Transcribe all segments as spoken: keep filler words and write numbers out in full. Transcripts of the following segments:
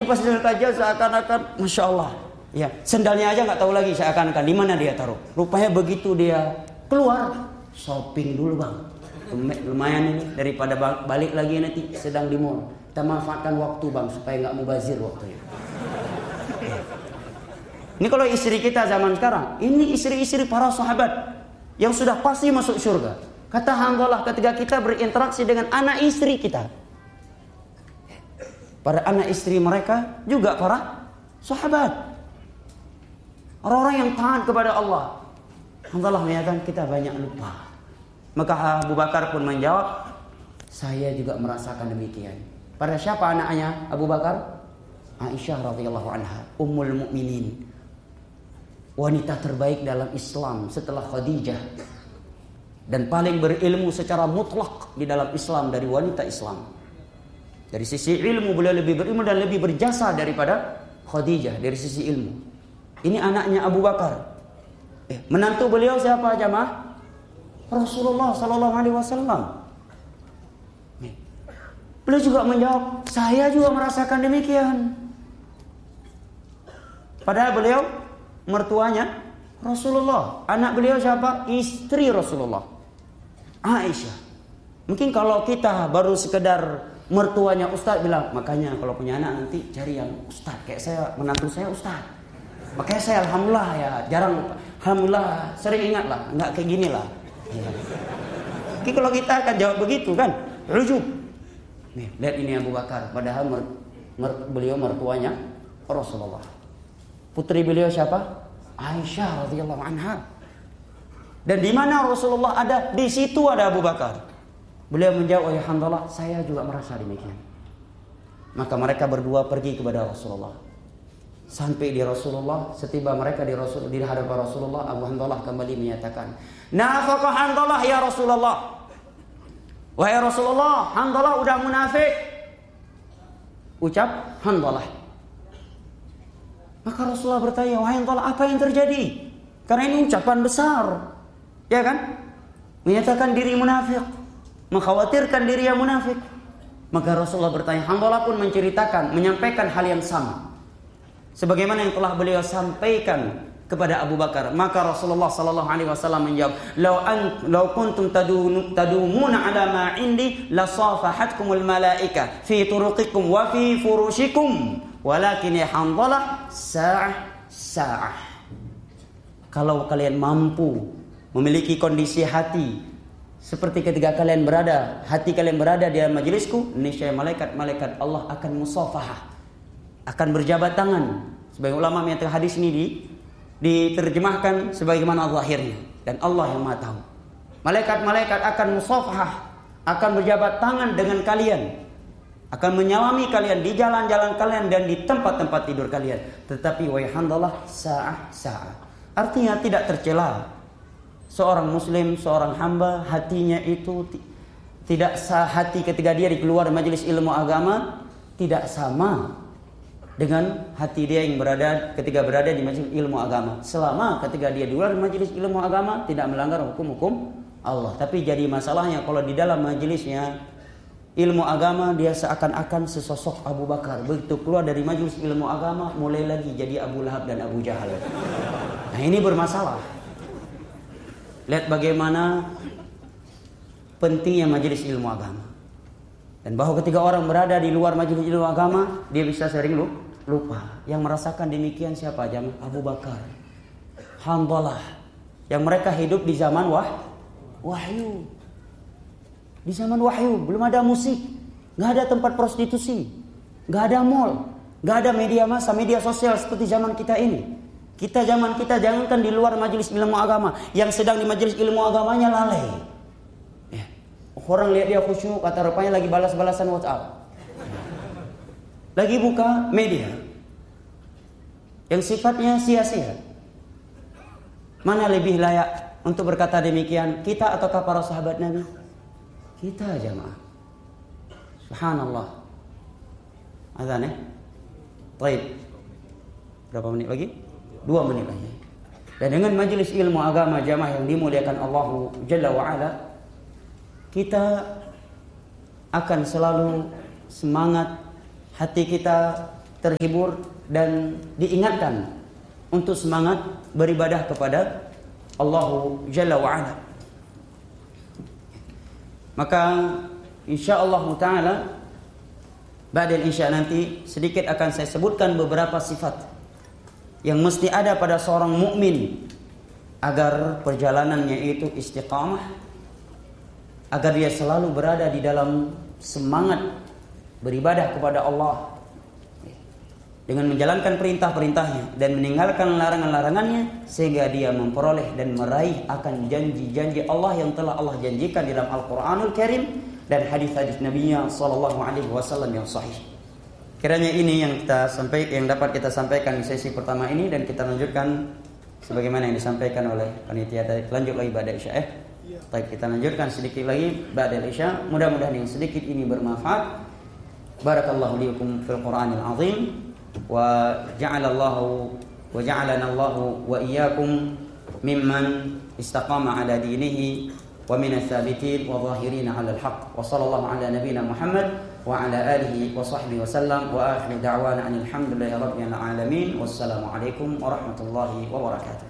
pas dekat aja seakan-akan Masya Allah. Ya, sendalnya aja nggak tahu lagi seakan-akan di mana dia taruh. Rupanya begitu dia keluar, shopping dulu bang. Lumayan ini daripada balik lagi nanti sedang di mall. Kita manfaatkan waktu bang supaya nggak mubazir waktunya. Ini kalau istri kita zaman sekarang, ini istri-istri para sahabat yang sudah pasti masuk surga. Kata Hanzalah ketika kita berinteraksi dengan anak istri kita, para anak istri mereka juga para sahabat. Orang-orang yang taat kepada Allah. Hanzalah menyatakan kita banyak lupa. Maka Abu Bakar pun menjawab, saya juga merasakan demikian. Pada siapa anaknya Abu Bakar? Aisyah radhiyallahu anha, ummul mukminin. Wanita terbaik dalam Islam setelah Khadijah. Dan paling berilmu secara mutlak di dalam Islam dari wanita Islam. Dari sisi ilmu beliau lebih berilmu dan lebih berjasa daripada Khadijah dari sisi ilmu. Ini anaknya Abu Bakar. Eh, menantu beliau siapa jamaah? Rasulullah sallallahu alaihi wasallam. Beliau juga menjawab, saya juga merasakan demikian. Padahal beliau mertuanya Rasulullah. Anak beliau siapa? Istri Rasulullah, Aisyah. Mungkin kalau kita baru sekedar mertuanya ustaz bilang, makanya kalau punya anak nanti cari yang ustaz. Kayak saya, menantu saya ustaz. Makanya saya alhamdulillah ya jarang lupa. Alhamdulillah sering ingat lah. Enggak kayak gini lah. Ya. Jadi kalau kita akan jawab begitu kan, rujub. Nih, lihat ini Abu Bakar. Padahal mer, mer, beliau mertuanya Rasulullah. Putri beliau siapa? Aisyah radhiyallahu anha. Dan di mana Rasulullah ada, di situ ada Abu Bakar. Beliau menjawab, "Ya Hanzalah, saya juga merasa demikian." Maka mereka berdua pergi kepada Rasulullah. Sampai di Rasulullah, setiba mereka di Rasul di hadapan Rasulullah, Abu Hanzalah kembali menyatakan, "Nafaqa Hanzalah ya Rasulullah." Wahai Rasulullah, Hanzalah udah munafik. Ucap Hanzalah. Maka Rasulullah bertanya, "Wahai Hanzalah, apa yang terjadi?" Karena ini ucapan besar. Ya kan? Menyatakan diri munafik, mengkhawatirkan diri yang munafik. Maka Rasulullah bertanya, Hanzalah pun menceritakan, menyampaikan hal yang sama. Sebagaimana yang telah beliau sampaikan kepada Abu Bakar. Maka Rasulullah sallallahu alaihi wasallam menjawab, "Lau an lau kuntum tadumuna ala ma indi la safahatkumul malaika fi turuqikum wa fi furushikum, walakin ya Hanzalah sa'ah sa'ah." Kalau kalian mampu memiliki kondisi hati seperti ketika kalian berada, hati kalian berada di majelisku, niscaya malaikat-malaikat Allah akan musafahah, akan berjabat tangan. Sebagian ulama menyatakan hadis ini di, diterjemahkan sebagaimana zahirnya, dan Allah yang Maha tahu. Malaikat-malaikat akan musafahah, akan berjabat tangan dengan kalian, akan menyalami kalian di jalan-jalan kalian dan di tempat-tempat tidur kalian. Tetapi wahai Hanzalah, sa'ah sa'ah. Artinya tidak tercela seorang muslim, seorang hamba hatinya itu t- tidak sah hati ketika dia keluar majelis ilmu agama tidak sama dengan hati dia yang berada ketika berada di majelis ilmu agama. Selama ketika dia di luar majelis ilmu agama tidak melanggar hukum-hukum Allah. Tapi jadi masalahnya kalau di dalam majelisnya ilmu agama dia seakan-akan sesosok Abu Bakar. Begitu keluar dari majelis ilmu agama mulai lagi jadi Abu Lahab dan Abu Jahal. Nah ini bermasalah. Lihat bagaimana pentingnya majelis ilmu agama. Dan bahwa ketika orang berada di luar majelis ilmu agama dia bisa sering lupa. Yang merasakan demikian siapa? Jamaah Abu Bakar, Hanzalah, yang mereka hidup di zaman wah, wahyu. Di zaman wahyu belum ada musik, nggak ada tempat prostitusi, nggak ada mall, nggak ada media massa, media sosial seperti zaman kita ini. Kita zaman kita jangankan di luar majelis ilmu agama, yang sedang di majelis ilmu agamanya lalai. Ya. Orang lihat dia khusyuk, kata rupanya lagi balas-balasan WhatsApp. Lagi buka media yang sifatnya sia-sia. Mana lebih layak untuk berkata demikian, kita ataukah para sahabat Nabi? Kita jamaah. Subhanallah. Azan ya? Baik. Berapa menit lagi? Dua menit lagi. Dan dengan majelis ilmu agama jamaah yang dimuliakan Allah Jalla wa'ala, kita akan selalu semangat, hati kita terhibur dan diingatkan untuk semangat beribadah kepada Allah Jalla wa'ala. Maka insyaallah ta'ala ba'dal isya nanti sedikit akan saya sebutkan beberapa sifat yang mesti ada pada seorang mukmin agar perjalanannya itu istiqamah, agar dia selalu berada di dalam semangat beribadah kepada Allah dengan menjalankan perintah-perintahnya dan meninggalkan larangan-larangannya, sehingga dia memperoleh dan meraih akan janji-janji Allah yang telah Allah janjikan dalam Al-Quranul Karim dan hadis-hadis Nabi-Nya sallallahu alaihi wasallam yang sahih. Kiranya ini yang kita sampai yang dapat kita sampaikan di sesi pertama ini, dan kita lanjutkan sebagaimana yang disampaikan oleh panitia tadi. Lanjut lagi ba'da isya eh. Baik, kita lanjutkan sedikit lagi ba'da isya. Mudah-mudahan yang sedikit ini bermanfaat. Barakallahu likum fil Qur'anil azim wa ja'alallahu wa ja'alana Allahu wa iyyakum mimman istaqama ala dinihi wa minas sabitin wa zahirin ala al-haq. Wa sallallahu ala nabiyyina Muhammad wa ala alihi wa sahbihi wa sallam wa akhiru da'wana alhamdulillahi rabbil alamin. Wassalamu alaikum warahmatullahi wabarakatuh.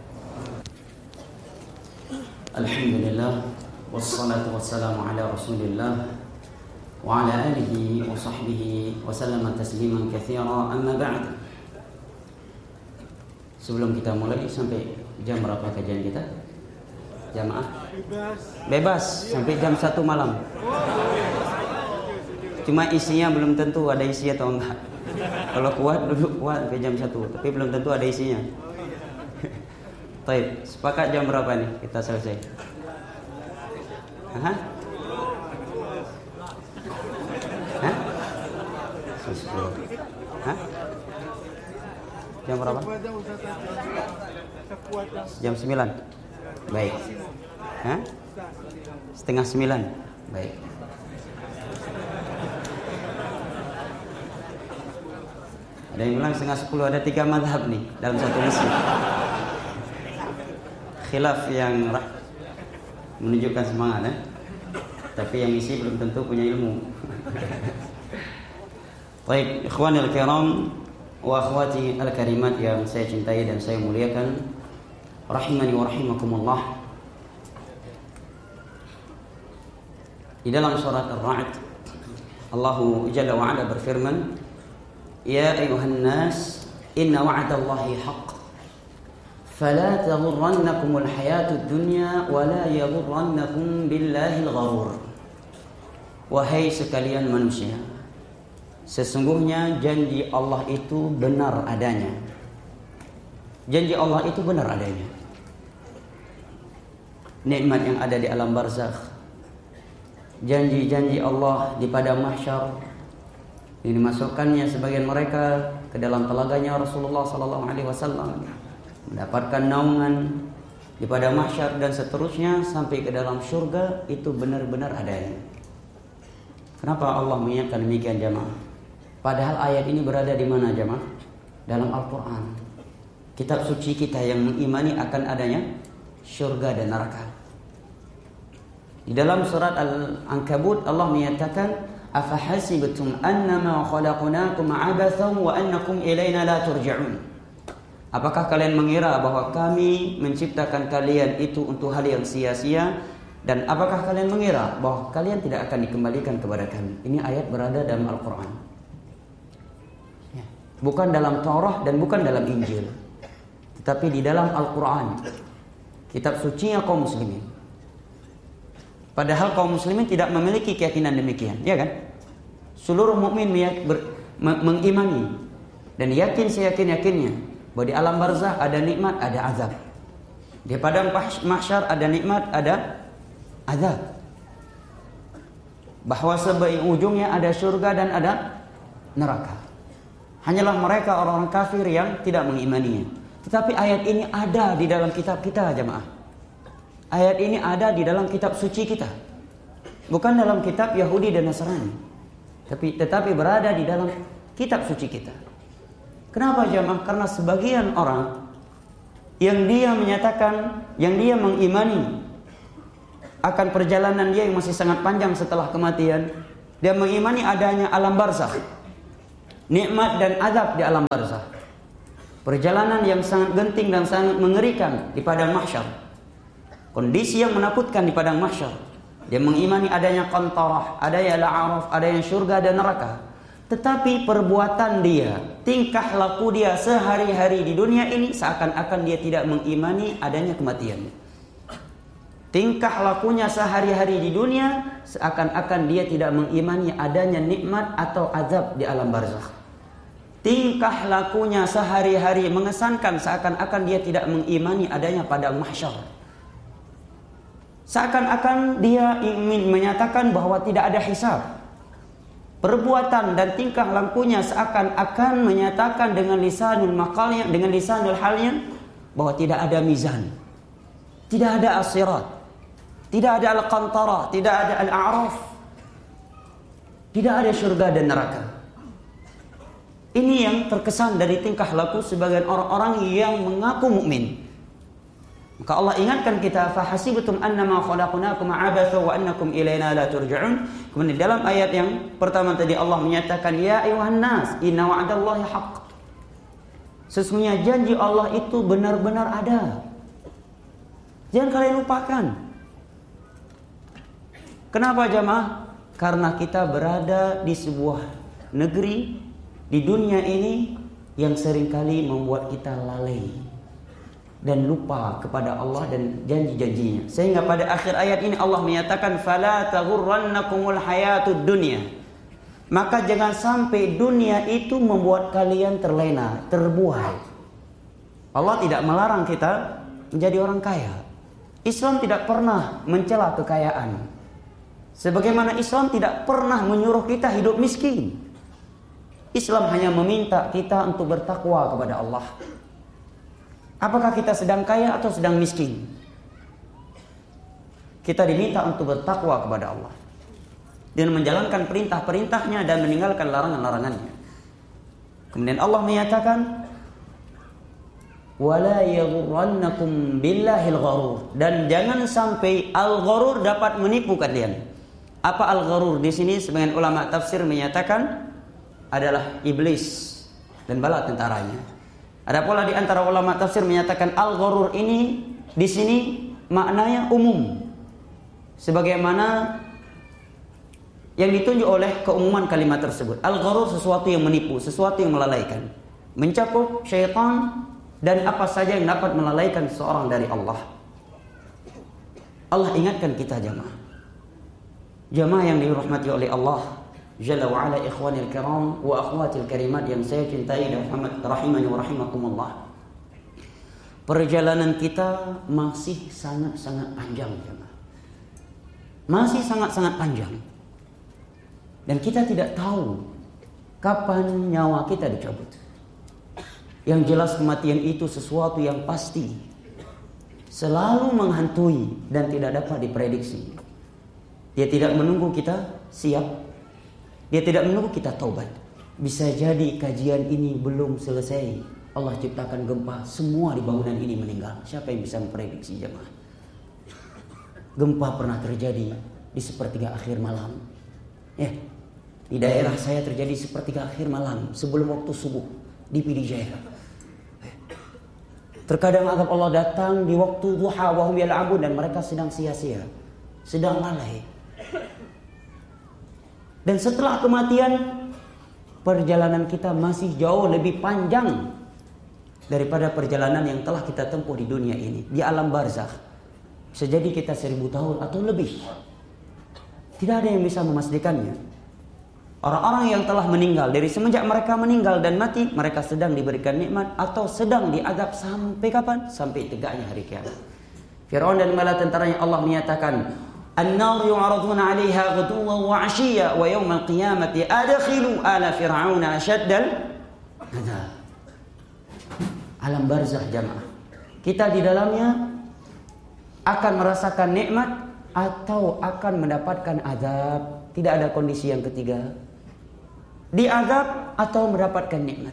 Alhamdulillah wassalatu wassalamu ala Rasulillah wa ala alihi wa sahbihi wa sallama tasliman katsira. Amma ba'd. Sebelum kita mulai, sampai jam berapa kajian kita? Jamaah? Bebas. Bebas sampai jam satu malam. Cuma isinya belum tentu ada isi atau enggak. Kalau kuat duduk kuat sampai jam satu, tapi belum tentu ada isinya. Baik, sepakat jam berapa nih kita selesai? Hah? Hah? Hah? Jam berapa? Jam sembilan. Baik. Hah? Setengah sembilan. Baik. Ada yang bilang setengah sepuluh. Ada tiga mazhab nih dalam satu masjid. Khilaf yang menunjukkan semangat, eh? Tapi yang isi belum tentu punya ilmu. Baik, ikhwanil kiram wa akhwati al-karimat yang saya cintai dan saya muliakan, rahimani wa rahimakumullah. Di dalam surat Ar-Ra'd, Allah Jalla wa Ala berfirman, "Ya ayuhan nas, inna wa'dallahi haqq. فلا تغرنكم الحياة الدنيا ولا يغرنكم بالله الغرور." Wahai sekalian manusia, sesungguhnya janji Allah itu benar adanya. Janji Allah itu benar adanya. Nikmat yang ada di alam barzakh, janji-janji Allah di padang mahsyar, ini dimasukkannya sebagian mereka ke dalam telaganya Rasulullah sallallahu alaihi wasallam, mendapatkan naungan di padang mahsyar dan seterusnya sampai ke dalam surga, itu benar-benar adanya. Kenapa Allah mengingatkan demikian jamaah? Padahal ayat ini berada di mana jamaah? Dalam Al-Quran, kitab suci kita yang mengimani akan adanya surga dan neraka. Di dalam surat Al-Ankabut Allah menyatakan, "Afahasibtum annama khalaqnakum 'abathan wa annakum ilaina la turja'un." Apakah kalian mengira bahwa kami menciptakan kalian itu untuk hal yang sia-sia, dan apakah kalian mengira bahwa kalian tidak akan dikembalikan kepada kami? Ini ayat berada dalam Al-Quran, bukan dalam Taurat dan bukan dalam Injil, tetapi di dalam Al-Quran, kitab sucinya kaum muslimin. Padahal kaum muslimin tidak memiliki keyakinan demikian, ya kan? Seluruh mukmin mengimani dan yakin seyakin-yakinnya bahwa di alam barzakh ada nikmat, ada azab. Di padang mahsyar ada nikmat, ada azab. Bahwa sebaik ujungnya ada surga dan ada neraka. Hanyalah mereka orang-orang kafir yang tidak mengimaninya. Tetapi ayat ini ada di dalam kitab kita jemaah. Ayat ini ada di dalam kitab suci kita. Bukan dalam kitab Yahudi dan Nasrani. Tapi tetapi berada di dalam kitab suci kita. Kenapa jemaah? Karena sebagian orang yang dia menyatakan, yang dia mengimani akan perjalanan dia yang masih sangat panjang setelah kematian, dia mengimani adanya alam barzakh, nikmat dan azab di alam barzakh. Perjalanan yang sangat genting dan sangat mengerikan di padang mahsyar. Kondisi yang menakutkan di padang mahsyar. Dia mengimani adanya qantarah, adanya al-a'raf, adanya surga dan neraka. Tetapi perbuatan dia, tingkah laku dia sehari-hari di dunia ini seakan-akan dia tidak mengimani adanya kematian. Tingkah lakunya sehari-hari di dunia seakan-akan dia tidak mengimani adanya nikmat atau azab di alam barzakh. Tingkah lakunya sehari-hari mengesankan seakan-akan dia tidak mengimani adanya padang mahsyar. Seakan-akan dia ingin menyatakan bahwa tidak ada hisab. Perbuatan dan tingkah lakunya seakan-akan menyatakan dengan lisanul maqalnya, dengan lisanul halnya bahwa tidak ada mizan. Tidak ada as-sirat. Tidak ada al-qantarah, tidak ada al-a'raf. Tidak ada surga dan neraka. Ini yang terkesan dari tingkah laku sebagian orang-orang yang mengaku mukmin. Maka Allah ingatkan kita, fahasibutum annama khalaqnakum abatha wa annakum ilaina la turja'un. Kemudian dalam ayat yang pertama tadi Allah menyatakan, ya ayuhan nas, inna wa'dallahi haqq. Sesungguhnya janji Allah itu benar-benar ada. Jangan kalian lupakan. Kenapa jamaah? Karena kita berada di sebuah negeri di dunia ini yang seringkali membuat kita lalai dan lupa kepada Allah dan janji-janjinya. Sehingga pada akhir ayat ini Allah menyatakan, fala taghurrannakumul hayatud dunya. Maka jangan sampai dunia itu membuat kalian terlena, terbuai. Allah tidak melarang kita menjadi orang kaya. Islam tidak pernah mencela kekayaan. Sebagaimana Islam tidak pernah menyuruh kita hidup miskin. Islam hanya meminta kita untuk bertakwa kepada Allah. Apakah kita sedang kaya atau sedang miskin? Kita diminta untuk bertakwa kepada Allah dan menjalankan perintah-perintahnya dan meninggalkan larangan-larangannya. Kemudian Allah menyatakan, wala yaghurrannakum billahil gharur, dan jangan sampai al-gharur dapat menipu kalian. Apa al-gharur di sini? Sebagian ulama tafsir menyatakan adalah iblis dan bala tentaranya. Ada pula di antara ulama tafsir menyatakan al-gharur ini di sini maknanya umum. Sebagaimana yang ditunjuk oleh keumuman kalimat tersebut. Al-gharur sesuatu yang menipu, sesuatu yang melalaikan. Mencakup syaitan dan apa saja yang dapat melalaikan seorang dari Allah. Allah ingatkan kita jamaah. Jamaah yang dirahmati oleh Allah Jalla wa ala, ikhwanil kiram wa akhwatil karimat yang saya cintai dan rahimani wa rahimakumullah. Perjalanan kita masih sangat-sangat panjang, jemaah. Masih sangat-sangat panjang. Dan kita tidak tahu kapan nyawa kita dicabut. Yang jelas kematian itu sesuatu yang pasti, selalu menghantui dan tidak dapat diprediksi. Dia tidak menunggu kita siap. Dia tidak menunggu kita taubat. Bisa jadi kajian ini belum selesai, Allah ciptakan gempa, semua di bangunan ini meninggal. Siapa yang bisa memprediksi jemaah? Gempa pernah terjadi di sepertiga akhir malam. Ya, di daerah saya terjadi sepertiga akhir malam sebelum waktu subuh di P D Jaya. Terkadang azab Allah datang di waktu duha wa hum yal'abun dan mereka sedang sia-sia, sedang lalai. Dan setelah kematian, perjalanan kita masih jauh lebih panjang daripada perjalanan yang telah kita tempuh di dunia ini, di alam barzakh. Bisa jadi kita seribu tahun atau lebih. Tidak ada yang bisa memastikannya. Orang-orang yang telah meninggal, dari semenjak mereka meninggal dan mati, mereka sedang diberikan nikmat atau sedang diazab sampai kapan? Sampai tegaknya hari kiamat. Firaun dan bala tentaranya Allah menyatakan, an-nar yu'raduna 'alaiha ghuduwan wa 'ashiyya wa yawmal qiyamati adkhilu ala fir'auna ashaddal 'adzab. Alam barzakh jamaah. Kita di dalamnya akan merasakan nikmat atau akan mendapatkan azab. Tidak ada kondisi yang ketiga. Diazab atau mendapatkan nikmat.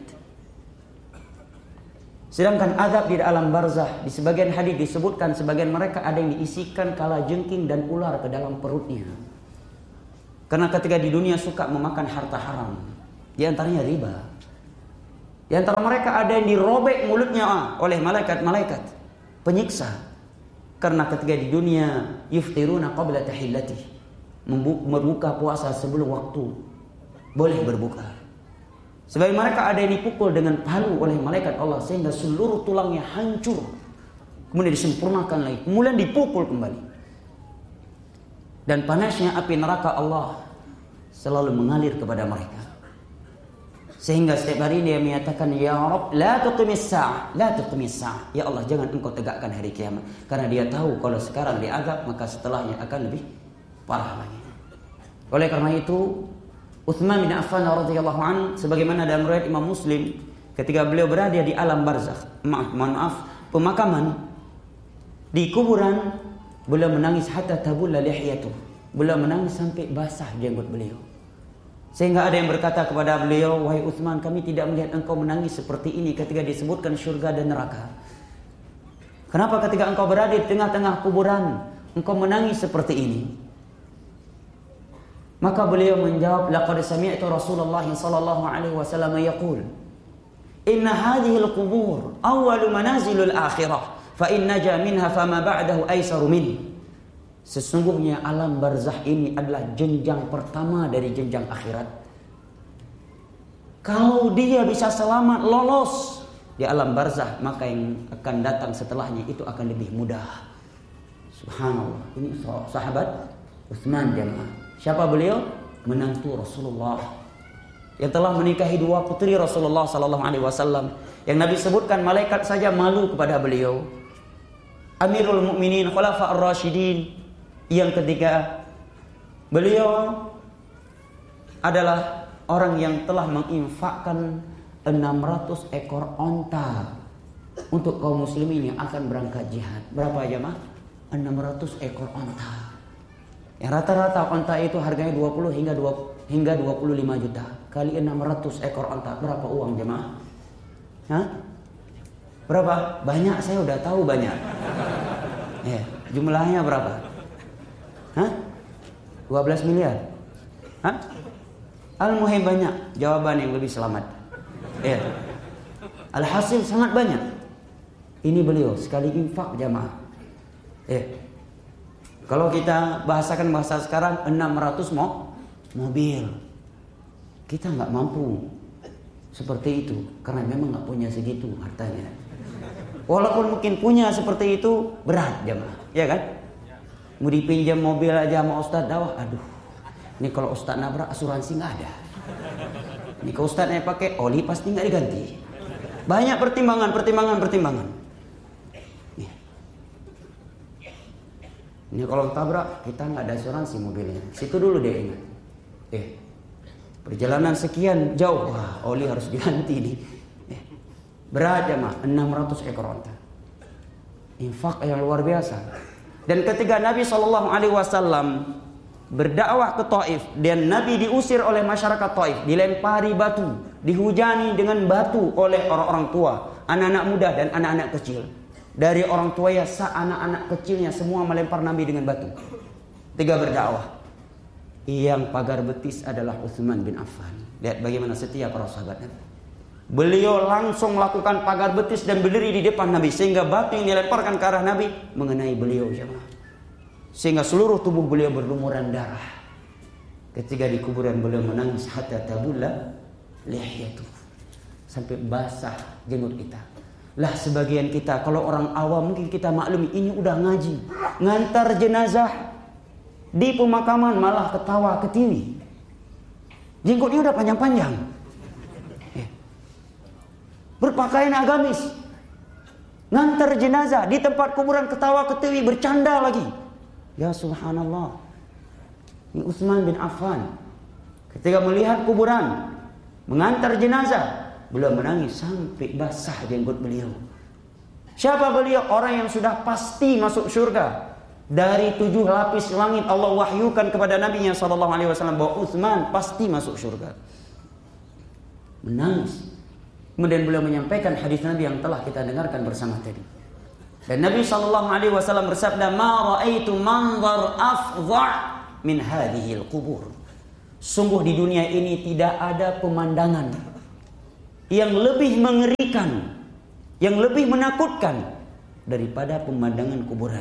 Sedangkan azab di alam barzakh, di sebagian hadis disebutkan sebagian mereka ada yang diisikan kala jengking dan ular ke dalam perutnya. Karena ketika di dunia suka memakan harta haram, Di antaranya riba. Di antara mereka ada yang dirobek mulutnya oleh malaikat-malaikat penyiksa. Karena ketika di dunia yuftiruna qabla tahillati, membuka puasa sebelum waktu boleh berbuka. Sebagai mereka ada yang dipukul dengan palu oleh malaikat Allah sehingga seluruh tulangnya hancur. Kemudian disempurnakan lagi, kemudian dipukul kembali. Dan panasnya api neraka Allah selalu mengalir kepada mereka. Sehingga setiap hari dia menyatakan, ya Rabb, la tuqimis sa'ah, la tuqimis sa'ah. Ya Allah, jangan engkau tegakkan hari kiamat. Karena dia tahu kalau sekarang diazab, maka setelahnya akan lebih parah lagi. Oleh karena itu, Utsman bin Affan radhiyallahu anhu, sebagaimana dalam riwayat Imam Muslim, ketika beliau berada di alam barzakh, maaf, maaf, pemakaman di kuburan, beliau menangis hatta tabulla lihiyatuh. Beliau menangis sampai basah jenggot beliau. Sehingga ada yang berkata kepada beliau, wahai Utsman, kami tidak melihat engkau menangis seperti ini ketika disebutkan syurga dan neraka. Kenapa ketika engkau berada di tengah-tengah kuburan, engkau menangis seperti ini? Maka beliau menjawab, laqad sami'tu Rasulullah sallallahu alaihi wasallam yaqul, inna hadhihi al-qubur awwalu manazilul akhirah, fa in naja minha fama ba'dahu aisaru min. Sesungguhnya alam barzakh ini adalah jenjang pertama dari jenjang akhirat. Kalau dia bisa selamat lolos di alam barzakh, maka yang akan datang setelahnya itu akan lebih mudah. Subhanallah. Ini sahabat Utsman jemaah. Siapa beliau? Menantu Rasulullah yang telah menikahi dua putri Rasulullah sallallahu alaihi wasallam. Yang Nabi sebutkan malaikat saja malu kepada beliau. Amirul Mukminin, Khulafa ar-Rasyidin. Yang ketiga, beliau adalah orang yang telah menginfakkan enam ratus ekor onta untuk kaum muslimin yang akan berangkat jihad. Berapa jemaah? enam ratus ekor onta. Yang rata-rata onta itu harganya dua puluh hingga dua puluh lima juta. Kali enam ratus ekor onta, berapa uang jemaah? Hah? Berapa? Banyak, saya udah tahu banyak. Ya, jumlahnya berapa? Hah? dua belas miliar? Hah? Al-muhim banyak. Jawaban yang lebih selamat. Ya. Alhasil sangat banyak. Ini beliau sekali infak jamaah. Ya. Kalau kita bahasakan bahasa sekarang, enam ratus mo mobil. Kita nggak mampu seperti itu karena memang nggak punya segitu hartanya. Walaupun mungkin punya seperti itu, berat jamaah, ya kan? Mau dipinjam mobil aja sama Ustadz dakwah, aduh. Ini kalau Ustadz nabrak asuransi nggak ada. Ini kalau Ustadznya pakai oli pasti nggak diganti. Banyak pertimbangan, pertimbangan, pertimbangan. Nih. Ini kalau tabrak kita nggak ada asuransi mobilnya. Situ dulu dia ingat. Eh, perjalanan sekian jauh, wah oli harus diganti nih. Eh, berat ya mah, enam ratus ekor onta. Infak yang luar biasa. Dan ketika Nabi shallallahu alaihi wasallam berdakwah ke Taif dan Nabi diusir oleh masyarakat Taif, dilempari batu, dihujani dengan batu oleh orang-orang tua, anak-anak muda dan anak-anak kecil. Dari orang tuanya, anak-anak kecilnya semua melempar Nabi dengan batu. Tiga berdakwah. Yang pagar betis adalah Utsman bin Affan. Lihat bagaimana setia para sahabat Nabi. Beliau langsung melakukan pagar betis dan berdiri di depan Nabi sehingga batu yang dilemparkan ke arah Nabi mengenai beliau jemaah. Sehingga seluruh tubuh beliau berlumuran darah. Ketika di kuburan beliau menangis hatta tabulla lihiyatuh, sampai basah jenggot kita. Lah sebagian kita kalau orang awam mungkin kita maklumi ini udah ngaji, ngantar jenazah di pemakaman malah ketawa ketiwi. Jenggotnya udah panjang-panjang. Berpakaian agamis, ngantar jenazah di tempat kuburan ketawa ketiwi, bercanda lagi. Ya subhanallah. Ini Utsman bin Affan ketika melihat kuburan mengantar jenazah, beliau menangis sampai basah jenggot beliau. Siapa beliau? Orang yang sudah pasti masuk surga. Dari tujuh lapis langit Allah wahyukan kepada Nabi-Nya sallallahu alaihi wasallam bahwa Utsman pasti masuk surga. Menangis. Kemudian beliau menyampaikan hadis Nabi yang telah kita dengarkan bersama tadi. Dan Nabi sallallahu alaihi wasallam bersabda, "Ma ra'aitu manzar afdha' min hadhil qubur." Sungguh di dunia ini tidak ada pemandangan yang lebih mengerikan, yang lebih menakutkan daripada pemandangan kuburan.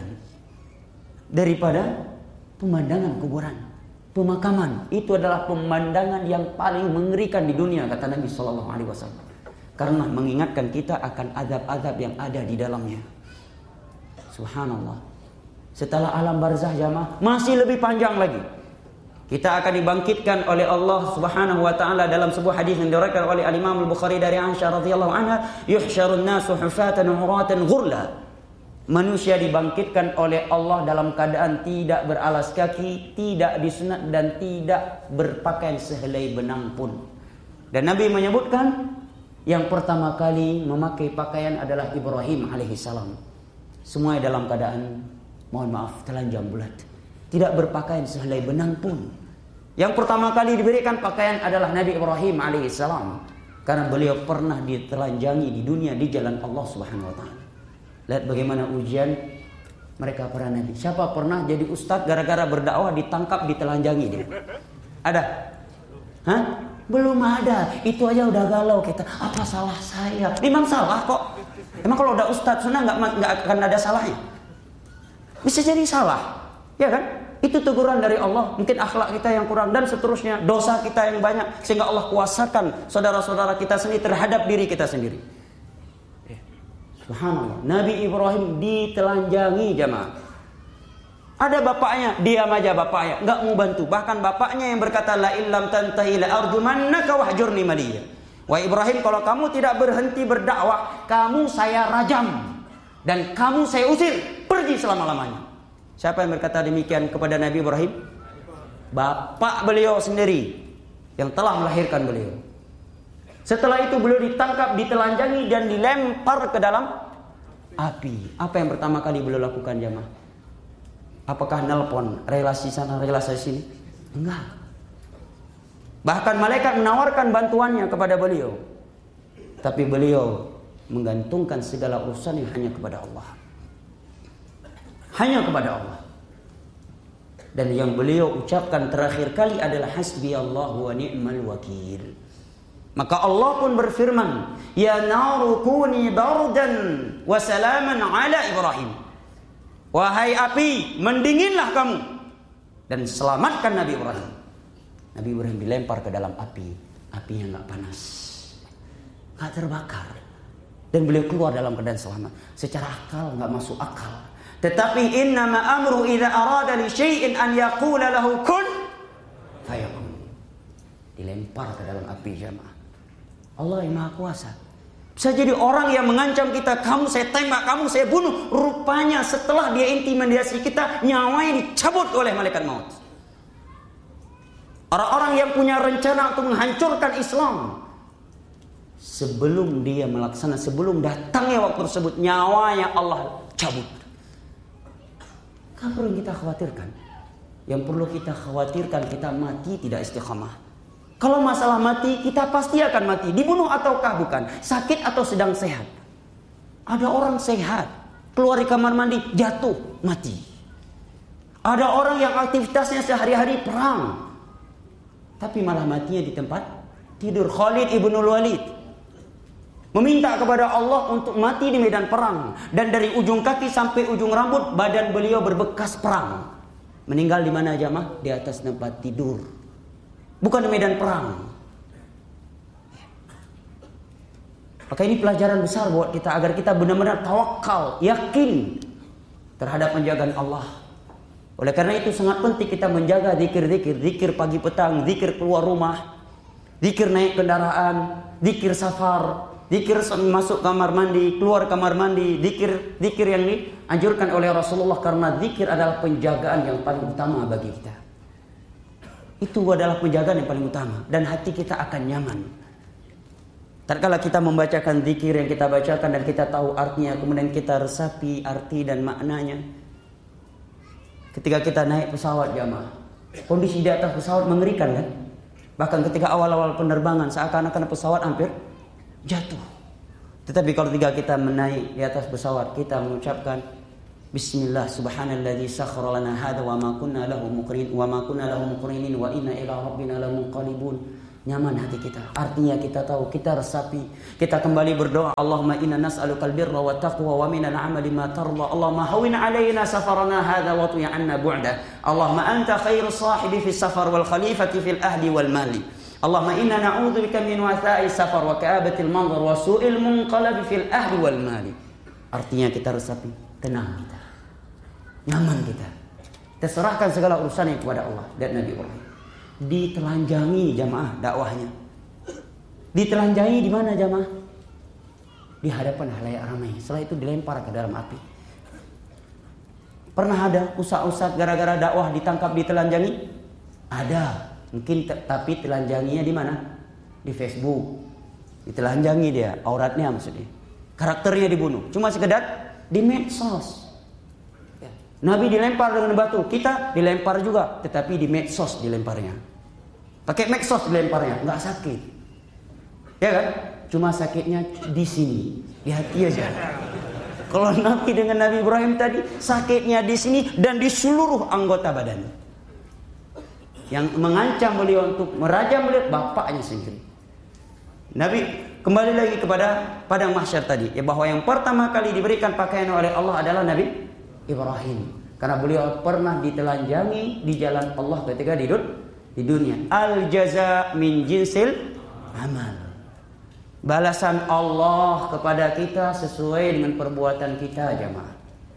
Daripada pemandangan kuburan. Pemakaman itu adalah pemandangan yang paling mengerikan di dunia, kata Nabi shallallahu alaihi wasallam. Karena mengingatkan kita akan azab-azab yang ada di dalamnya. Subhanallah. Setelah alam barzah jamaah masih lebih panjang lagi. Kita akan dibangkitkan oleh Allah Subhanahu wa taala dalam sebuah hadis yang diriwayatkan oleh Al-Imam Al-Bukhari dari Aisyah radhiyallahu anha, yuhsyarun nasu hufatan huratan ghurla. Manusia dibangkitkan oleh Allah dalam keadaan tidak beralas kaki, tidak disunat dan tidak berpakaian sehelai benang pun. Dan Nabi menyebutkan yang pertama kali memakai pakaian adalah Ibrahim alaihissalam. Semua dalam keadaan, mohon maaf, telanjang bulat, tidak berpakaian sehelai benang pun. Yang pertama kali diberikan pakaian adalah Nabi Ibrahim alaihissalam, karena beliau pernah ditelanjangi di dunia di jalan Allah Subhanahu wa taala. Lihat bagaimana ujian mereka para nabi. Siapa pernah jadi ustadz gara-gara berdakwah ditangkap ditelanjangi dia? Ada? Hah? Belum ada. Itu aja udah galau kita. Apa salah saya? Memang salah kok. Emang kalau udah ustadz sunnah nggak nggak akan ada salahnya? Bisa jadi salah, ya kan? Itu teguran dari Allah. Mungkin akhlak kita yang kurang dan seterusnya, dosa kita yang banyak sehingga Allah kuasakan saudara-saudara kita sendiri terhadap diri kita sendiri. Subhanallah. Nabi Ibrahim ditelanjangi jamaah. Ada bapaknya, diam aja bapaknya, nggak mau bantu. Bahkan bapaknya yang berkata la illam tantahi la arjumannaka wahjurni maliya. Wah Ibrahim, kalau kamu tidak berhenti berdakwah, kamu saya rajam dan kamu saya usir, pergi selama-lamanya. Siapa yang berkata demikian kepada Nabi Ibrahim? Bapak beliau sendiri yang telah melahirkan beliau. Setelah itu beliau ditangkap, ditelanjangi dan dilempar ke dalam api. Apa yang pertama kali beliau lakukan jamaah? Apakah nelpon relasi sana, relasi sini? Enggak. Bahkan malaikat menawarkan bantuannya kepada beliau. Tapi beliau menggantungkan segala urusan yang hanya kepada Allah. Hanya kepada Allah. Dan yang beliau ucapkan terakhir kali adalah hasbiyallahu wa ni'mal wakil. Maka Allah pun berfirman, ya naru kuni bardan wa salaman ala Ibrahim. Wahai api, mendinginlah kamu dan selamatkan Nabi Ibrahim. Nabi Ibrahim dilempar ke dalam api. Apinya enggak panas, enggak terbakar, dan beliau keluar dalam keadaan selamat. Secara akal enggak masuk akal. Tetapi innama amru idza arada li syai'in an yaqula lahu kun fayakun. Dilempar ke dalam api jamaah. Allah yang Maha Kuasa. Bisa jadi orang yang mengancam kita, kamu saya tembak, kamu saya bunuh. Rupanya setelah dia intimidasi kita, nyawanya dicabut oleh malaikat maut. Orang-orang yang punya rencana untuk menghancurkan Islam, sebelum dia melaksanakan, sebelum datangnya waktu tersebut, nyawanya Allah cabut. Apa yang kita khawatirkan? Yang perlu kita khawatirkan, kita mati tidak istiqamah. Kalau masalah mati, kita pasti akan mati. Dibunuh ataukah bukan? Sakit atau sedang sehat? Ada orang sehat, keluar di kamar mandi, jatuh, mati. Ada orang yang aktivitasnya sehari-hari perang, tapi malah matinya di tempat tidur. Khalid ibnul Walid meminta kepada Allah untuk mati di medan perang. Dan dari ujung kaki sampai ujung rambut, badan beliau berbekas perang. Meninggal di mana jamaah? Di atas tempat tidur. Bukan di medan perang. Maka ini pelajaran besar buat kita agar kita benar-benar tawakal, yakin terhadap penjagaan Allah. Oleh karena itu sangat penting kita menjaga zikir-zikir, zikir pagi petang, zikir keluar rumah, zikir naik kendaraan, zikir safar, zikir masuk kamar mandi, keluar kamar mandi, zikir zikir yang dianjurkan oleh Rasulullah, karena zikir adalah penjagaan yang paling utama bagi kita. Itu adalah penjagaan yang paling utama, dan hati kita akan nyaman. Tatkala kita membacakan zikir yang kita bacakan dan kita tahu artinya, kemudian kita resapi arti dan maknanya. Ketika kita naik pesawat jamaah, kondisi di atas pesawat mengerikan kan? Bahkan ketika awal-awal penerbangan seakan-akan pesawat hampir jatuh. Tetapi kalau ketika kita menaik di atas pesawat, kita mengucapkan Bismillah, subhanalladzi sakhkhara lana hadza wa ma kunna lahu muqrinin wa ma kunna lahu muqrinin wa inna ila rabbina lamunqalibun. Nyaman hati kita. Artinya kita tahu, kita resapi, kita kembali berdoa, Allahumma inna nas'alukal birra wa taqwa wa minal amali ma tarda. Allahumma hawwin 'alaina safarana hadza wa tu'i 'anna bu'da. Allahumma anta khairu sahibi fis safar wal khalifati fil ahli wal mali. Allahumma inna na'udzubika min watha'i safar wa ka'abatil manzar wa su'il munqalab fil ahli wal mali. Artinya kita resapi, tenang kita. Nyaman kita. Kita serahkan segala urusannya kepada Allah dan Nabi Ibrahim. Ditelanjangi jamaah dakwahnya. Ditelanjangi di mana jamaah? Di hadapan halayak ramai. Setelah itu dilempar ke dalam api. Pernah ada ustaz-ustaz gara-gara dakwah ditangkap ditelanjangi? Ada. Mungkin t- tapi telanjanginya di mana? Di Facebook. Ditelanjangi dia, auratnya maksudnya. Karakternya dibunuh. Cuma sekedar di medsos. Nabi dilempar dengan batu, kita dilempar juga, tetapi di medsos dilemparnya. Pakai medsos dilemparnya, nggak sakit, ya kan? Cuma sakitnya di sini, di hati aja. Kalau Nabi dengan Nabi Ibrahim tadi, sakitnya di sini dan di seluruh anggota badan. Yang mengancam beliau untuk merajam beliau bapaknya sendiri. Nabi kembali lagi kepada padang mahsyar tadi, ya, bahwa yang pertama kali diberikan pakaian oleh Allah adalah Nabi Ibrahim, karena beliau pernah ditelanjangi di jalan Allah ketika di, di dunia. Al jaza min jinsil amal. Balasan Allah kepada kita sesuai dengan perbuatan kita jamaah.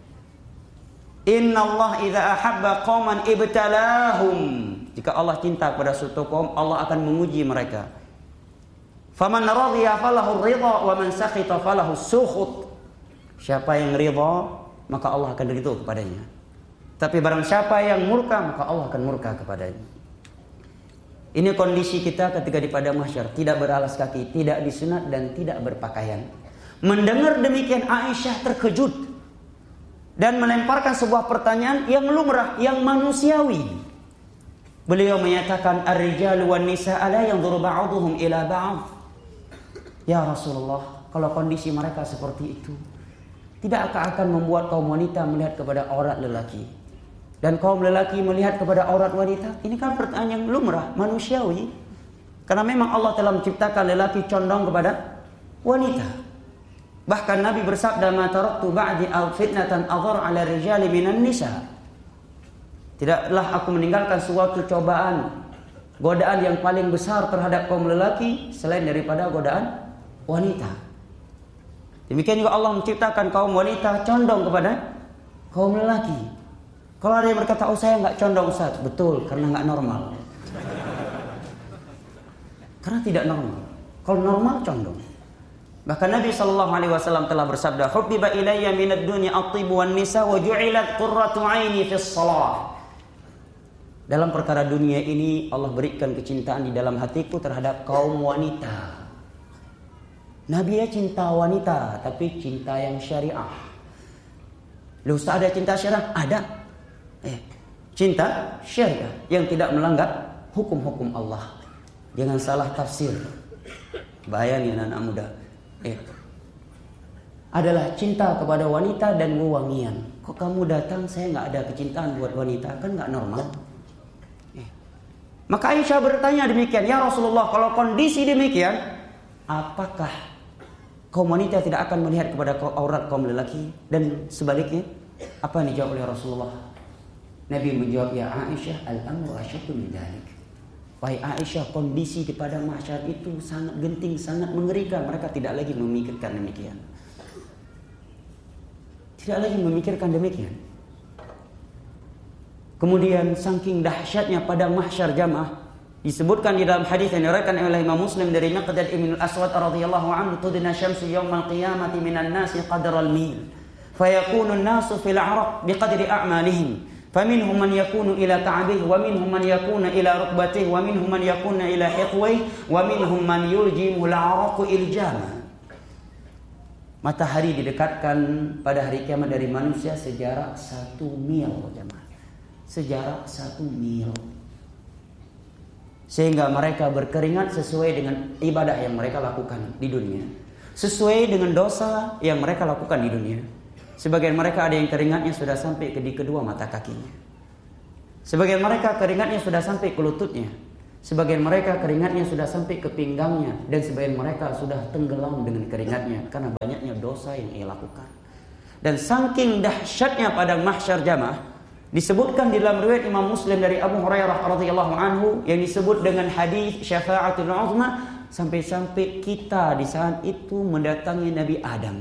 Inna Allah idza ahabba qauman ibtalahum. Jika Allah cinta kepada suatu kaum, Allah akan menguji mereka. Faman radiya falahu ridha wa man sakhita falahu sukhut. Siapa yang ridha, maka Allah akan ridho kepadanya. Tapi barang siapa yang murka, maka Allah akan murka kepadanya. Ini kondisi kita ketika di padang mahsyar, tidak beralas kaki, tidak disunat dan tidak berpakaian. Mendengar demikian Aisyah terkejut dan melemparkan sebuah pertanyaan yang lumrah, yang manusiawi. Beliau menyatakan, ar-rijalu wan nisaa la yanzuru ba'dhum ila ba'd. Ya Rasulullah, kalau kondisi mereka seperti itu, tidakkah akan membuat kaum wanita melihat kepada aurat lelaki dan kaum lelaki melihat kepada aurat wanita? Ini kan pertanyaan yang lumrah, manusiawi. Karena memang Allah telah menciptakan lelaki condong kepada wanita. Bahkan Nabi bersabda, "Ma taraktu ba'di fitnatan adhar 'ala rijali minan nisa." Tidaklah aku meninggalkan suatu cobaan, godaan yang paling besar terhadap kaum lelaki selain daripada godaan wanita. Demikian juga Allah menciptakan kaum wanita condong kepada kaum lelaki. Kalau ada yang berkata, oh saya nggak condong Ustaz, betul, karena nggak normal. Karena tidak normal. Kalau normal condong. Bahkan Nabi Shallallahu Alaihi Wasallam telah bersabda, "Hubbiba ilayya minad dunya at-tib wan nisa wa ju'ilat qurratu 'aini fis shalah." Dalam perkara dunia ini Allah berikan kecintaan di dalam hatiku terhadap kaum wanita. Nabi ya cinta wanita, tapi cinta yang syariah. Lu Ustaz ada cinta syariah? Ada. Eh, cinta syariah yang tidak melanggar hukum-hukum Allah. Jangan salah tafsir. Bahaya nih anak muda. Eh, adalah cinta kepada wanita dan wewangian. Kok kamu datang saya nggak ada kecintaan buat wanita? Kan nggak normal. Eh. Maka Aisyah bertanya demikian, ya Rasulullah, kalau kondisi demikian, apakah kaum wanita tidak akan melihat kepada aurat kaum lelaki dan sebaliknya? Apa yang dijawab oleh Rasulullah? Nabi menjawab, ya Aisyah, al-amru asyaddu min dzalik. Wahai Aisyah, kondisi di padang mahsyar itu sangat genting, sangat mengerikan. Mereka tidak lagi memikirkan demikian. Tidak lagi memikirkan demikian. Kemudian saking dahsyatnya padang mahsyar jamaah, disebutkan di dalam hadis yang diriwayatkan oleh Imam Muslim dari Miqdad ibn al-Aswad radhiyallahu anhu, tudna syamsu yawmal qiyamati minan nasi qadra al-mil fayakunu an-nasu fil 'araq biqadri a'malihim faminhum man yakunu ila ka'bihi wa minhum man yakunu ila rukbatihi wa minhum man yakunu ila hiqwihi wa minhum man yuljimu al-'araqu iljama. Matahari didekatkan pada hari kiamat dari manusia sejarak satu mil jemaah. Sejarak satu mil. Sehingga mereka berkeringat sesuai dengan ibadah yang mereka lakukan di dunia, sesuai dengan dosa yang mereka lakukan di dunia. Sebagian mereka ada yang keringatnya sudah sampai ke di kedua mata kakinya. Sebagian mereka keringatnya sudah sampai ke lututnya. Sebagian mereka keringatnya sudah sampai ke pinggangnya. Dan sebagian mereka sudah tenggelam dengan keringatnya karena banyaknya dosa yang ia lakukan. Dan saking dahsyatnya pada mahsyar jamaah, disebutkan di dalam riwayat Imam Muslim dari Abu Hurairah radhiyallahu anhu yang disebut dengan hadis syafa'atul uzma, sampai-sampai kita di saat itu mendatangi Nabi Adam.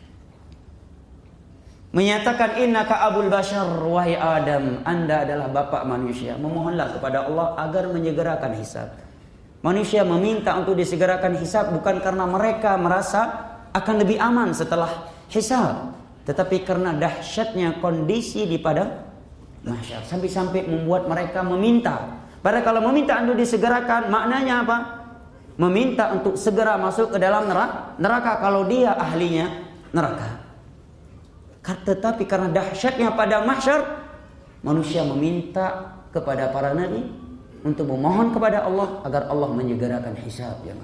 Menyatakan innaka abul bashar, wahai Adam, Anda adalah bapak manusia. Memohonlah kepada Allah agar menyegerakan hisab. Manusia meminta untuk disegerakan hisab bukan karena mereka merasa akan lebih aman setelah hisab, tetapi karena dahsyatnya kondisi di padang mahsyar, sampai-sampai membuat mereka meminta. Padahal kalau meminta untuk disegerakan, maknanya apa? Meminta untuk segera masuk ke dalam neraka, neraka kalau dia ahlinya neraka. Tetapi karena dahsyatnya pada mahsyar, manusia meminta kepada para nabi untuk memohon kepada Allah agar Allah menyegerakan hisab, ya.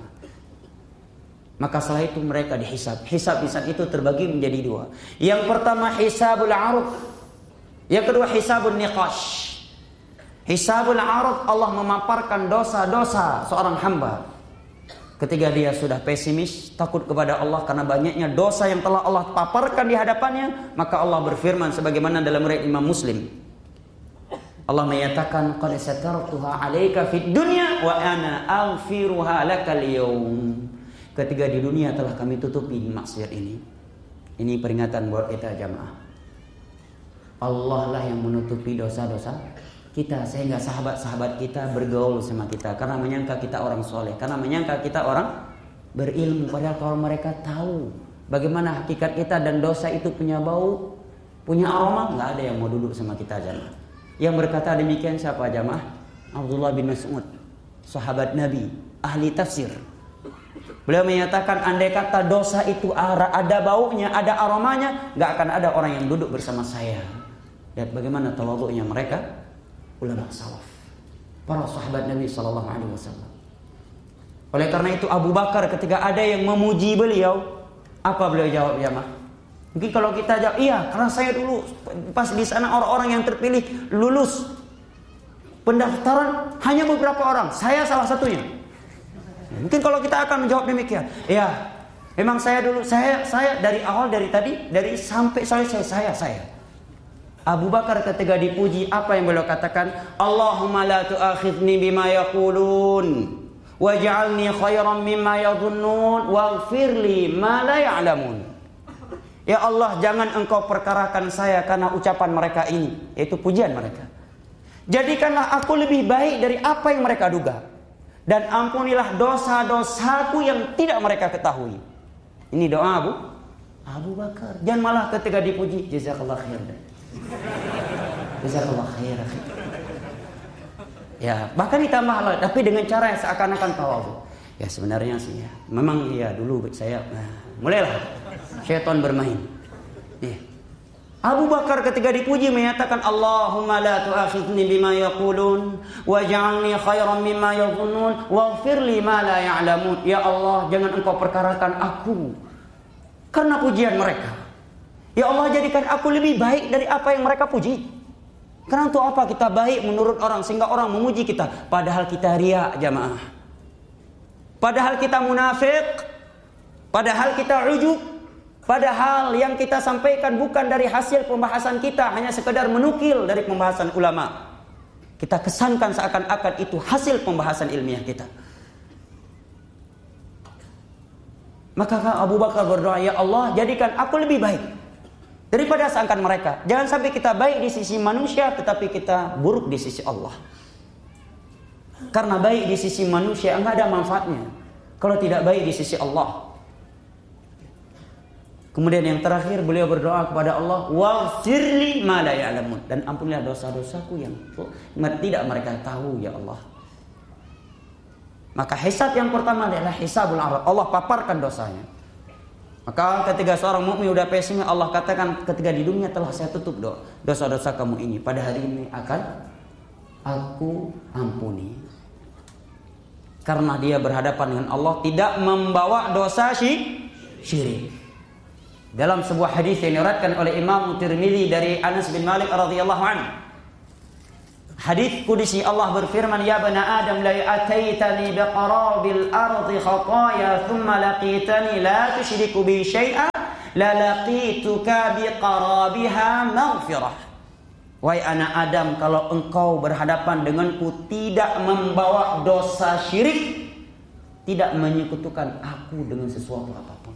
Maka setelah itu mereka dihisab. Hisab hisab itu terbagi menjadi dua. Yang pertama hisabul aruf. Yang kedua hisabun niqash. Hisabul aruf, Allah memaparkan dosa-dosa seorang hamba. Ketika dia sudah pesimis, takut kepada Allah karena banyaknya dosa yang telah Allah paparkan di hadapannya, maka Allah berfirman sebagaimana dalam riwayat Imam Muslim. Allah menyatakan, "Qad satartuha 'alaika fid dunya wa ana aghfiruha lakal yaum." Ketika di dunia telah kami tutupi maksiat ini. Ini peringatan buat kita jamaah. Allah lah yang menutupi dosa-dosa kita, sehingga sahabat-sahabat kita bergaul sama kita karena menyangka kita orang soleh, karena menyangka kita orang berilmu. Padahal kalau mereka tahu bagaimana hakikat kita dan dosa itu punya bau, punya aroma, nggak ada yang mau duduk sama kita jamaah. Yang berkata demikian siapa jamaah? Abdullah bin Mas'ud, sahabat Nabi, ahli tafsir. Beliau menyatakan andai kata dosa itu ada baunya, ada aromanya, nggak akan ada orang yang duduk bersama saya. Lihat bagaimana tawadhu'nya mereka, ulama salaf, para sahabat Nabi sallallahu alaihi wasallam. Oleh karena itu Abu Bakar ketika ada yang memuji beliau, apa beliau jawab jamaah? Mungkin kalau kita jawab, iya karena saya dulu pas di sana orang-orang yang terpilih lulus pendaftaran hanya beberapa orang, saya salah satunya. Mungkin kalau kita akan menjawab demikian, iya memang saya dulu, saya saya dari awal dari tadi dari sampai selesai saya saya. Abu Bakar ketika dipuji, apa yang beliau katakan? Allahumma la tu'akhidni bima yaqulun waj'alni khairan mimma yadhunnun waghfirli ma la ya'lamun. Ya Allah, jangan engkau perkarakan saya karena ucapan mereka ini, yaitu pujian mereka. Jadikanlah aku lebih baik dari apa yang mereka duga, dan ampunilah dosa-dosaku yang tidak mereka ketahui. Ini doa Abu Abu Bakar. Jangan malah ketika dipuji, jazakallah khair. Jazakallah khair. Ya, bahkan ditambah Allah, tapi dengan cara yang seakan-akan tawadhu. Ya sebenarnya sih ya, memang ya dulu saya nah, mulailah syaitan bermain. Ya. Abu Bakar ketika dipuji menyatakan Allahumma la tu'akhidni bima yaqulun waj'alni khairan mimma yadhunnun waghfirli ma la ya'lamun. Ya Allah, jangan engkau perkarakan aku karena pujian mereka. Ya Allah, jadikan aku lebih baik dari apa yang mereka puji. Karena untuk apa kita baik menurut orang sehingga orang memuji kita, padahal kita riya jamaah. Padahal kita munafik, padahal kita ujub, padahal yang kita sampaikan bukan dari hasil pembahasan kita, hanya sekedar menukil dari pembahasan ulama. Kita kesankan seakan-akan itu hasil pembahasan ilmiah kita. Maka Abu Bakar berdoa, ya Allah, jadikan aku lebih baik daripada sangkaan mereka. Jangan sampai kita baik di sisi manusia tetapi kita buruk di sisi Allah. Karena baik di sisi manusia enggak ada manfaatnya kalau tidak baik di sisi Allah. Kemudian yang terakhir beliau berdoa kepada Allah, waghfirli ma la ya'lamun, dan ampunilah dosa-dosaku yang tidak mereka tahu ya Allah. Maka hisab yang pertama adalah hisabul arad. Allah paparkan dosanya. Maka ketika seorang mukmin sudah pesimis, Allah katakan ketika di dunia telah saya tutup dosa-dosa kamu ini, pada hari ini akan aku ampuni. Karena dia berhadapan dengan Allah tidak membawa dosa syirik. Dalam sebuah hadis yang diriwayatkan oleh Imam Tirmidzi dari Anas bin Malik radhiyallahu anhu. Hadis qudsi, Allah berfirman, "Ya bani Adam, la ataitani biqarabil ardi khataaya thumma laqitani la tusyriku bi syai'a la laqituka biqarabiha maghfirah." Wahai anak Adam, kalau engkau berhadapan denganku tidak membawa dosa syirik, tidak menyekutukan aku dengan sesuatu apapun,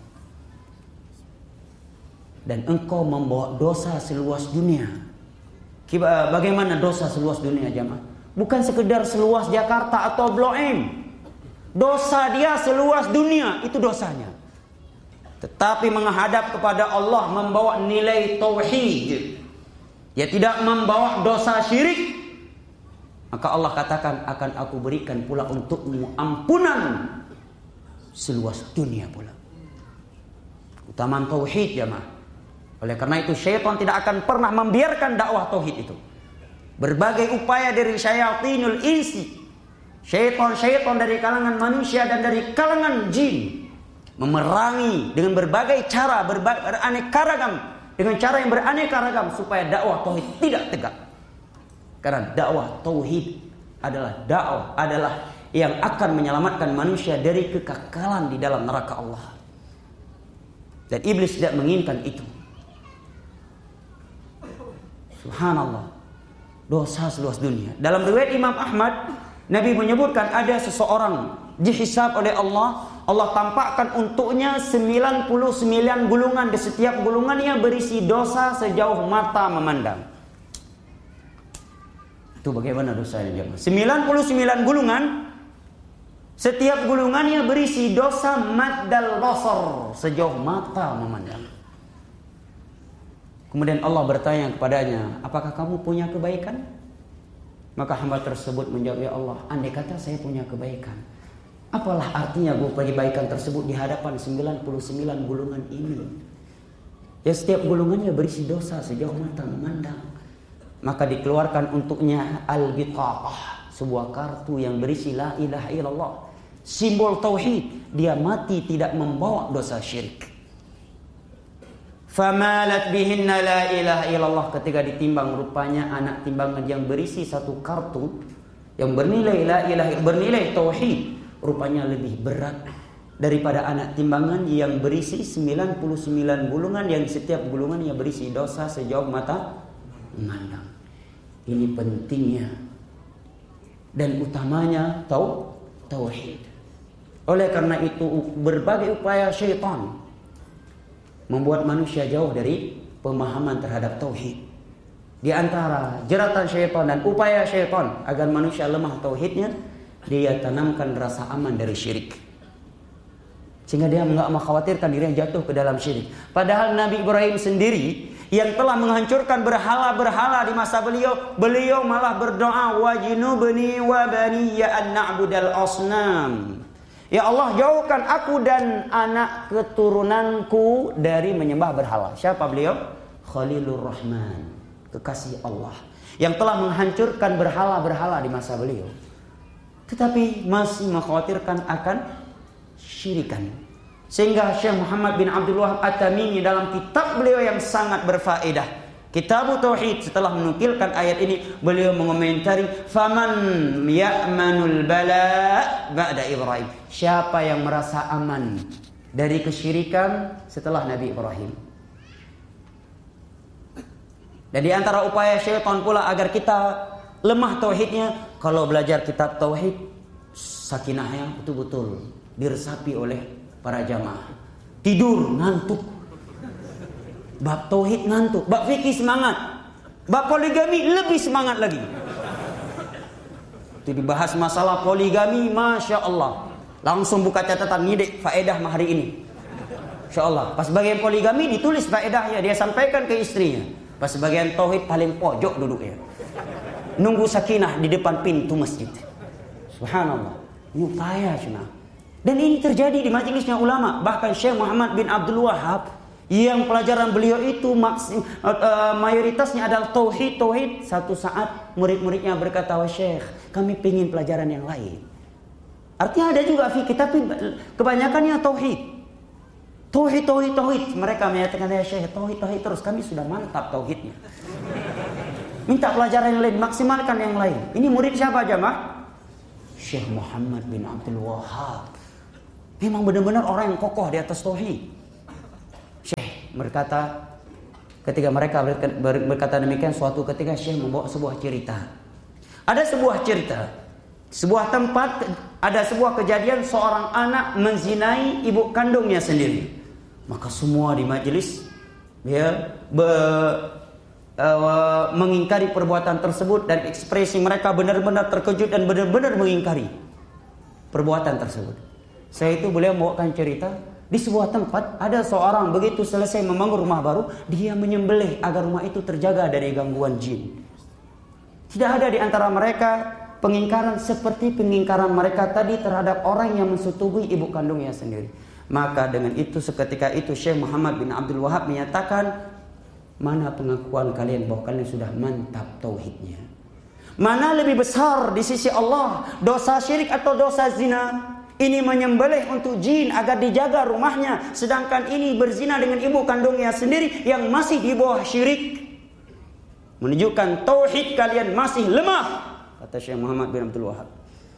dan engkau membawa dosa seluas dunia. Bagaimana dosa seluas dunia, jamaah? Bukan sekedar seluas Jakarta atau Blok M. Dosa dia seluas dunia, itu dosanya. Tetapi menghadap kepada Allah membawa nilai tauhid, dia tidak membawa dosa syirik, maka Allah katakan, akan aku berikan pula untukmu ampunan seluas dunia pula. Utamaan tauhid, jamaah. Oleh karena itu syaitan tidak akan pernah membiarkan dakwah tauhid itu. Berbagai upaya dari syayatinul insi, syaitan-syaitan dari kalangan manusia dan dari kalangan jin, memerangi dengan berbagai cara, beraneka ragam, dengan cara yang beraneka ragam supaya dakwah tauhid tidak tegak. Karena dakwah tauhid adalah dakwah adalah yang akan menyelamatkan manusia dari kekekalan di dalam neraka Allah. Dan iblis tidak menginginkan itu. Subhanallah, dosa seluas dunia. Dalam riwayat Imam Ahmad, Nabi menyebutkan ada seseorang dihisab oleh Allah. Allah tampakkan untuknya sembilan puluh sembilan gulungan, di setiap gulungannya berisi dosa sejauh mata memandang. Itu bagaimana dosanya, jemaah? sembilan puluh sembilan gulungan, setiap gulungannya berisi dosa maddal basar, sejauh mata memandang. Kemudian Allah bertanya kepadanya, apakah kamu punya kebaikan? Maka hamba tersebut menjawab, ya Allah, andai kata saya punya kebaikan, apalah artinya kebaikan tersebut di hadapan sembilan puluh sembilan gulungan ini? Ya, setiap gulungannya berisi dosa sejauh mata memandang. Maka dikeluarkan untuknya al-bitaqah, sebuah kartu yang berisi la ilaha illallah, simbol tauhid. Dia mati tidak membawa dosa syirik. Famalat bihinna la ilaha illallah. Ketika ditimbang, rupanya anak timbangan yang berisi satu kartu yang bernilai la ilaha, bernilai tauhid, rupanya lebih berat daripada anak timbangan yang berisi sembilan puluh sembilan gulungan, yang setiap gulungannya berisi dosa sejauh mata memandang. Ini pentingnya dan utamanya tau tauhid. Oleh karena itu berbagai upaya syaitan membuat manusia jauh dari pemahaman terhadap tauhid. Di antara jeratan syaitan dan upaya syaitan agar manusia lemah tauhidnya, dia tanamkan rasa aman dari syirik, sehingga dia enggak mengkhawatirkan dirinya jatuh ke dalam syirik. Padahal Nabi Ibrahim sendiri yang telah menghancurkan berhala-berhala di masa beliau, beliau malah berdoa, wajnubni wa baniya an na'budal asnam. Ya Allah, jauhkan aku dan anak keturunanku dari menyembah berhala. Siapa beliau? Khalilur Rahman, kekasih Allah, yang telah menghancurkan berhala-berhala di masa beliau, tetapi masih mengkhawatirkan akan syirikan. Sehingga Syekh Muhammad bin Abdul Wahab At-Tamimi dalam kitab beliau yang sangat berfaedah, Kitabut Tauhid, setelah menukilkan ayat ini, beliau mengomentari, faman ya'manul bala ba'da Ibrahim. Siapa yang merasa aman dari kesyirikan setelah Nabi Ibrahim? Dan di antara upaya syaitan pula agar kita lemah tauhidnya, kalau belajar kitab tauhid, sakinahnya betul-betul diresapi oleh para jamaah. Tidur ngantuk. Bab tauhid ngantuk, bab fikih semangat, bab poligami lebih semangat lagi. Itu dibahas masalah poligami, masya Allah, langsung buka catatan ngidek faedah hari ini, insya Allah. Pas bagian poligami ditulis faedahnya, dia sampaikan ke istrinya. Pas bagian tauhid paling pojok duduknya, nunggu sakinah di depan pintu masjid. Subhanallah, ini upaya cuma. Dan ini terjadi di majelisnya ulama. Bahkan Syekh Muhammad bin Abdul Wahab, yang pelajaran beliau itu maksim, uh, mayoritasnya adalah tauhid, tauhid. Satu saat murid-muridnya berkata, wah Syekh, kami pingin pelajaran yang lain. Artinya ada juga fikih, tapi kebanyakannya tauhid. Tauhid, tauhid, tauhid. Mereka menyatakan, ya Syekh, tauhid, tauhid terus. Kami sudah mantap tauhidnya. Minta pelajaran yang lain, maksimalkan yang lain. Ini murid siapa jamaah? Syekh Muhammad bin Abdul Wahhab. Memang benar-benar orang yang kokoh di atas tauhid. Syekh berkata, ketika mereka berkata demikian, suatu ketika Syekh membawa sebuah cerita. Ada sebuah cerita, sebuah tempat, ada sebuah kejadian seorang anak menzinai ibu kandungnya sendiri. Maka semua di majelis ya be, uh, mengingkari perbuatan tersebut, dan ekspresi mereka benar-benar terkejut dan benar-benar mengingkari perbuatan tersebut. Saya itu beliau membawakan cerita, di sebuah tempat ada seorang begitu selesai membangun rumah baru, dia menyembelih agar rumah itu terjaga dari gangguan jin. Tidak ada di antara mereka pengingkaran seperti pengingkaran mereka tadi terhadap orang yang mensetubui ibu kandungnya sendiri. Maka dengan itu seketika itu Syekh Muhammad bin Abdul Wahhab menyatakan, mana pengakuan kalian bahwa kalian sudah mantap tauhidnya? Mana lebih besar di sisi Allah, dosa syirik atau dosa zina? Ini menyembelih untuk jin agar dijaga rumahnya, sedangkan ini berzina dengan ibu kandungnya sendiri yang masih di bawah syirik. Menunjukkan tauhid kalian masih lemah, kata Syekh Muhammad bin Abdul Wahhab.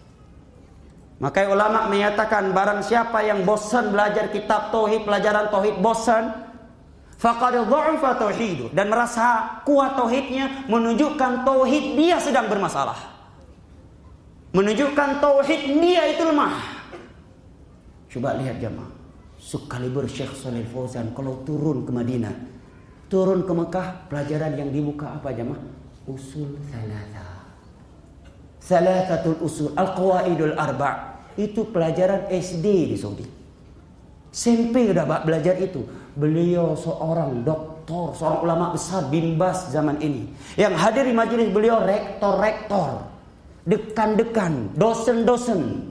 Maka ulama menyatakan, barang siapa yang bosan belajar kitab tauhid, pelajaran tauhid bosan, faqad dha'afa tauhidu, dan merasa kuat tauhidnya, menunjukkan tauhid dia sedang bermasalah. Menunjukkan tauhid dia itu lemah. Coba lihat jamaah, sekaliber Syekh Shalih Fauzan kalau turun ke Madinah, turun ke Mekah, pelajaran yang dibuka apa jamaah? Usul thalatha. Thalathatul usul, al-qawaidul arba'. Itu pelajaran S D di Saudi. S M P udah belajar itu. Beliau seorang doktor, seorang ulama besar, bin Bas zaman ini. Yang hadir di majelis beliau rektor-rektor, dekan-dekan, dosen-dosen.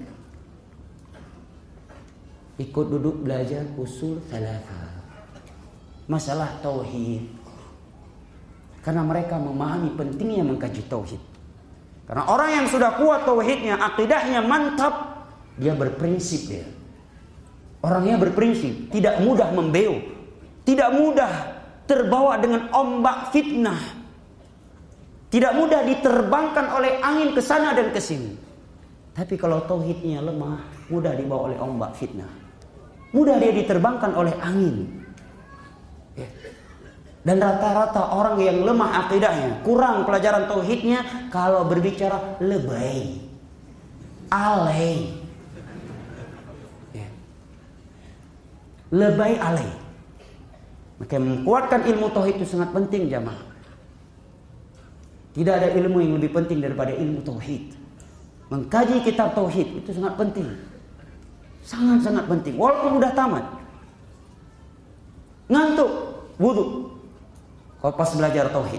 Ikut duduk belajar usul thalatha. Masalah tauhid. Karena mereka memahami pentingnya mengkaji tauhid. Karena orang yang sudah kuat tauhidnya, akidahnya mantap, dia berprinsip dia. Orangnya berprinsip, tidak mudah membeu, tidak mudah terbawa dengan ombak fitnah, tidak mudah diterbangkan oleh angin ke sana dan ke sini. Tapi kalau tauhidnya lemah, mudah dibawa oleh ombak fitnah, mudah dia diterbangkan oleh angin. Dan rata-rata orang yang lemah akidahnya, kurang pelajaran tauhidnya, kalau berbicara lebay, alay, ya. lebay alay. Maka menguatkan ilmu tauhid itu sangat penting jamaah. Tidak ada ilmu yang lebih penting daripada ilmu tauhid. Mengkaji kitab tauhid itu sangat penting, sangat-sangat penting. Walaupun udah tamat, ngantuk, wudu. Kau pas belajar tauhid.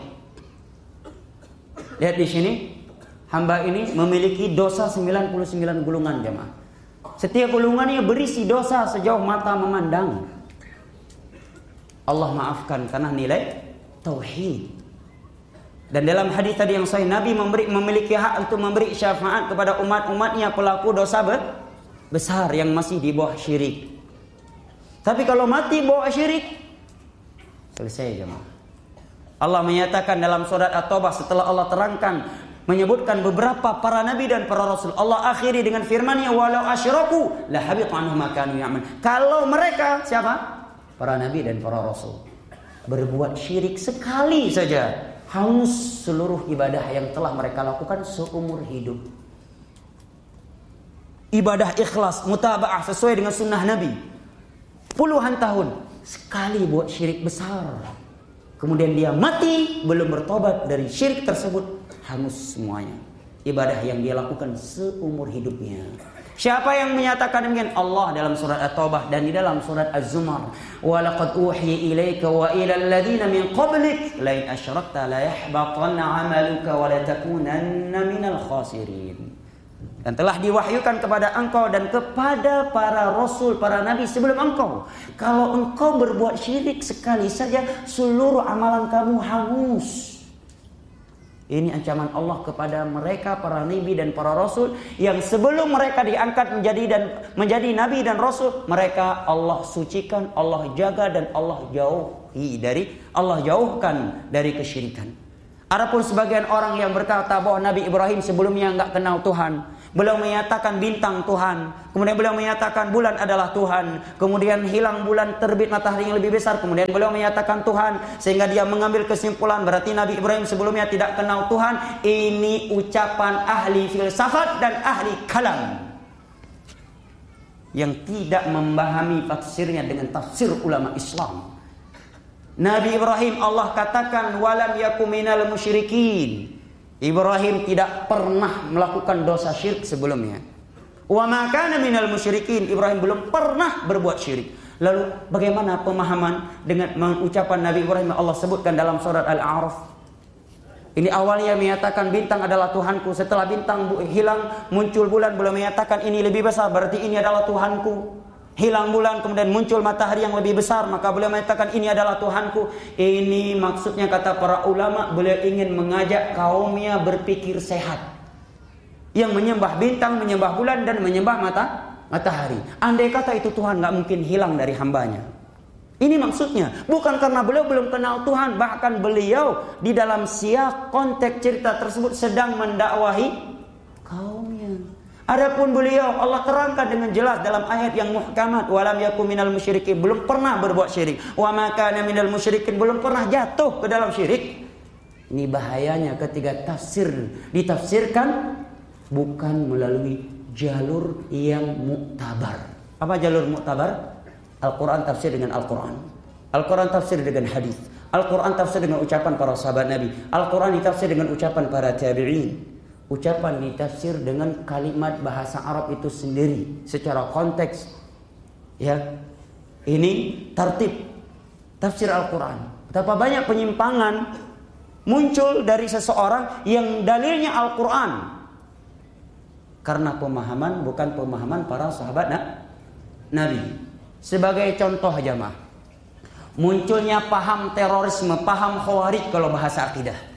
Lihat di sini, hamba ini memiliki dosa sembilan puluh sembilan gulungan jemaah. Setiap gulungannya berisi dosa sejauh mata memandang. Allah maafkan karena nilai tauhid. Dan dalam hadis tadi yang sahih, Nabi memberi, memiliki hak untuk memberi syafaat kepada umat-umatnya pelaku dosa besar yang masih di bawah syirik. Tapi kalau mati bawah syirik, selesai jemaah. Allah menyatakan dalam surat At-Taubah setelah Allah terangkan menyebutkan beberapa para nabi dan para rasul, Allah akhiri dengan firman-Nya, walau asyraku la habita anhum ma kanu ya'mal. Kalau mereka siapa? Para nabi dan para rasul berbuat syirik sekali saja, hangus seluruh ibadah yang telah mereka lakukan seumur hidup. Ibadah ikhlas, mutaba'ah sesuai dengan sunnah Nabi, puluhan tahun, sekali buat syirik besar. Kemudian dia mati belum bertobat dari syirik tersebut, hangus semuanya ibadah yang dia lakukan seumur hidupnya. Siapa yang menyatakan demikian? Allah dalam surat At-Taubah dan di dalam surat Az-Zumar, wa laqad uhiya ilaika wa ila alladziina min qablik la in asyrakta la yahbatanna 'amaluka wa la takunanna minal khasirin. Dan telah diwahyukan kepada engkau dan kepada para rasul, para nabi sebelum engkau, kalau engkau berbuat syirik sekali saja, seluruh amalan kamu hangus. Ini ancaman Allah kepada mereka, para nabi dan para rasul yang sebelum mereka diangkat menjadi dan menjadi nabi dan rasul, mereka Allah sucikan, Allah jaga dan Allah jauhi dari Allah jauhkan dari kesyirikan. Adapun sebagian orang yang berkata bahwa Nabi Ibrahim sebelumnya enggak kenal Tuhan, beliau menyatakan bintang Tuhan, kemudian beliau menyatakan bulan adalah Tuhan, kemudian hilang bulan, terbit matahari yang lebih besar, kemudian beliau menyatakan Tuhan, sehingga dia mengambil kesimpulan berarti Nabi Ibrahim sebelumnya tidak kenal Tuhan. Ini ucapan ahli filsafat dan ahli kalam yang tidak memahami tafsirnya dengan tafsir ulama Islam. Nabi Ibrahim Allah katakan walam yakum minal musyrikin. Ibrahim tidak pernah melakukan dosa syirik sebelumnya. Wa ma kana minal musyrikin. Ibrahim belum pernah berbuat syirik. Lalu bagaimana pemahaman dengan mengucapan Nabi Ibrahim Allah sebutkan dalam surat Al-A'raf? Ini awalnya menyatakan bintang adalah Tuhanku, setelah bintang hilang muncul bulan, beliau menyatakan ini lebih besar, berarti ini adalah Tuhanku. Hilang bulan, kemudian muncul matahari yang lebih besar, maka beliau mengatakan ini adalah Tuhanku. Ini maksudnya kata para ulama, beliau ingin mengajak kaumnya berpikir sehat, yang menyembah bintang, menyembah bulan dan menyembah mata matahari. Andai kata itu Tuhan, nggak mungkin hilang dari hambanya. Ini maksudnya, bukan karena beliau belum kenal Tuhan, bahkan beliau di dalam siak konteks cerita tersebut sedang mendakwahi kaumnya. Adapun beliau Allah terangkan dengan jelas dalam ayat yang muhkamat, walam yakum minal musyrikin, belum pernah berbuat syirik, wa ma kana minal musyrikin, belum pernah jatuh ke dalam syirik. Ini bahayanya ketika tafsir ditafsirkan bukan melalui jalur yang muktabar. Apa jalur muktabar? Al-Quran tafsir dengan Al-Quran, Al-Quran tafsir dengan hadis, Al-Quran tafsir dengan ucapan para sahabat Nabi, Al-Quran ditafsir dengan ucapan para tabi'in. Ucapan ditafsir dengan kalimat bahasa Arab itu sendiri secara konteks. Ya. Ini tertib tafsir Al-Quran. Betapa banyak penyimpangan muncul dari seseorang yang dalilnya Al-Quran karena pemahaman bukan pemahaman para sahabat Nabi. Sebagai contoh jamaah, munculnya paham terorisme, paham khawarij kalau bahasa akidah.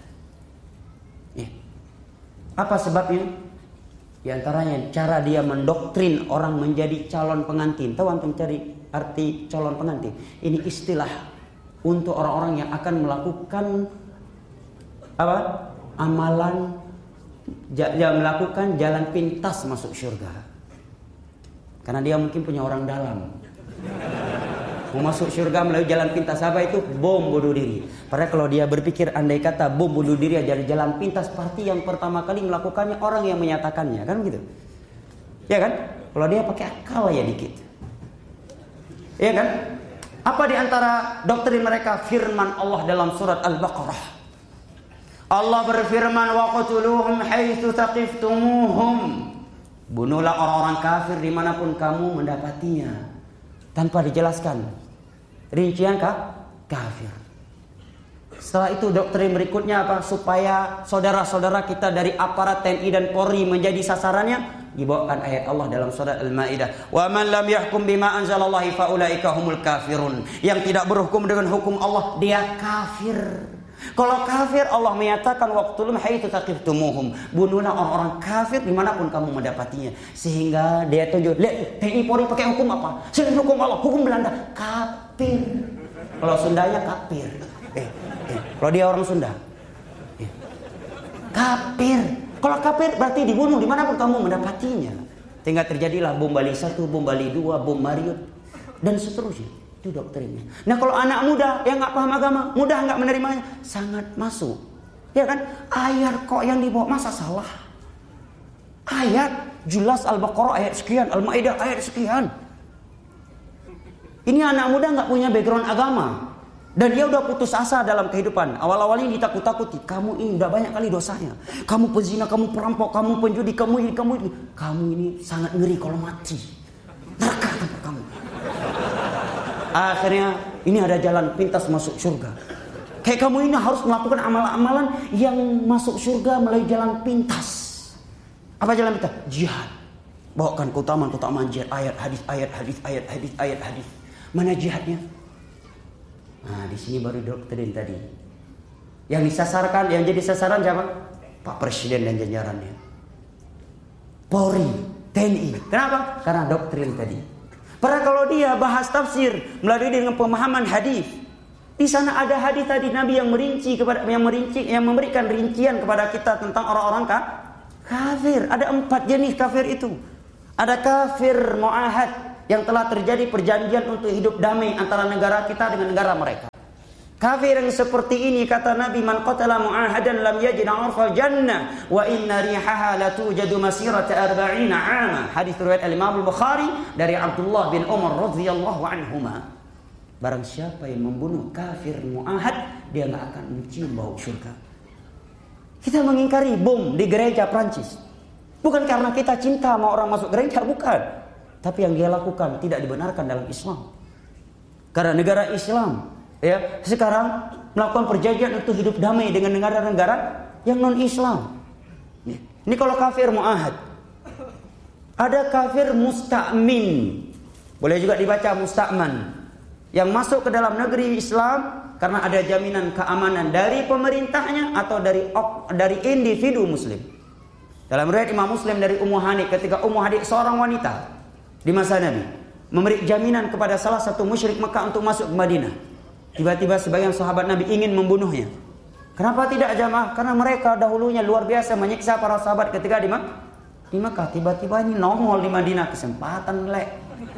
Apa sebabnya? Di antaranya cara dia mendoktrin orang menjadi calon pengantin. Tahu antum cari arti calon pengantin? Ini istilah untuk orang-orang yang akan melakukan apa? Amalan yang melakukan jalan pintas masuk surga. Karena dia mungkin punya orang dalam. Mau masuk surga melalui jalan pintas apa itu? Bom bunuh diri. Padahal kalau dia berpikir andai kata bom bunuh diri jadi jalan pintas, pasti yang pertama kali melakukannya orang yang menyatakannya, kan gitu. Ya kan? Kalau dia pakai akal ya dikit. Ya kan? Apa di antara doktrin mereka? Firman Allah dalam surat Al-Baqarah. Allah berfirman wa qatuluhum haitsu taqiftumuhum. Bunuhlah orang-orang kafir dimanapun kamu mendapatinya. Tanpa dijelaskan rincian kah? Kafir. Setelah itu doktrin berikutnya apa? Supaya saudara-saudara kita dari aparat T N I dan Polri menjadi sasarannya, dibawakan ayat Allah dalam surat Al-Maidah. Wa man lam yahkum bima anzalallahi fa ulaika humul kafirun. Yang tidak berhukum dengan hukum Allah, dia kafir. Kalau kafir Allah menyatakan waqtulum haitsu taqiftumuhum, bunuhlah orang-orang kafir dimanapun kamu mendapatinya. Sehingga dia tunjuk, lihat T N I Polri pakai hukum apa? Selain hukum Allah, hukum Belanda, kafir. Kalau Sundanya kafir. Eh, eh. Kalau dia orang Sunda, eh. kafir. Kalau kafir berarti dibunuh dimanapun kamu mendapatinya. Sehingga terjadilah bom Bali satu, bom Bali dua, bom Mariot dan seterusnya. Itu doktrinnya. Nah kalau anak muda yang nggak paham agama, mudah nggak menerimanya, sangat masuk. Ya kan? Ayat kok yang dibawa masa salah? Ayat jelas Al-Baqarah ayat sekian, Al-Maidah ayat sekian. Ini anak muda nggak punya background agama dan dia udah putus asa dalam kehidupan. Awal-awal ini ditakut-takuti, kamu ini udah banyak kali dosanya. Kamu pezina, kamu perampok, kamu penjudi, kamu ini, kamu ini. Kamu ini sangat ngeri kalau mati. Neraka tempat kamu. Akhirnya ini ada jalan pintas masuk surga. Kayak kamu ini harus melakukan amalan-amalan yang masuk surga melalui jalan pintas. Apa jalan pintas? Jihad. Bawakan keutamaan-keutamaan jihad, ayat hadis, ayat hadis, ayat hadis, ayat hadis. Mana jihadnya? Nah, di sini baru doktrin tadi. Yang disasarkan, yang jadi sasaran siapa? Pak Presiden dan jajarannya. Polri, T N I. Kenapa? Karena doktrin tadi. Padahal kalau dia bahas tafsir melalui dengan pemahaman hadis, di sana ada hadis tadi Nabi yang merinci kepada yang merinci yang memberikan rincian kepada kita tentang orang-orang kafir. Ada empat jenis kafir itu. Ada kafir mu'ahad yang telah terjadi perjanjian untuk hidup damai antara negara kita dengan negara mereka. Kafir yang seperti ini kata Nabi, man qatala mu'ahadan lam yajid 'arfal jannah wa inna rihaha la tujadu masirata arba'ina 'ama. Hadis riwayat Al-Imam Al-Bukhari dari Abdullah bin Umar radhiyallahu anhuma. Barang siapa yang membunuh kafir mu'ahad, dia enggak akan mencium bau surga. Kita mengingkari bom di gereja Prancis. Bukan karena kita cinta sama orang masuk gereja, bukan. Tapi yang dia lakukan tidak dibenarkan dalam Islam. Karena negara Islam ya sekarang melakukan perjanjian untuk hidup damai dengan negara-negara yang non-Islam. Ini kalau kafir mu'ahad. Ada kafir musta'min. Boleh juga dibaca musta'man. Yang masuk ke dalam negeri Islam karena ada jaminan keamanan dari pemerintahnya atau dari dari individu muslim. Dalam riwayat Imam Muslim dari Ummu Hani, ketika Ummu Hani seorang wanita di masa Nabi memberi jaminan kepada salah satu musyrik Mekah untuk masuk ke Madinah. Tiba-tiba sebagian sahabat Nabi ingin membunuhnya. Kenapa tidak jamaah? Karena mereka dahulunya luar biasa menyiksa para sahabat ketika di Mekah. Di Mekah tiba-tiba ini nongol di Madinah, kesempatan lek.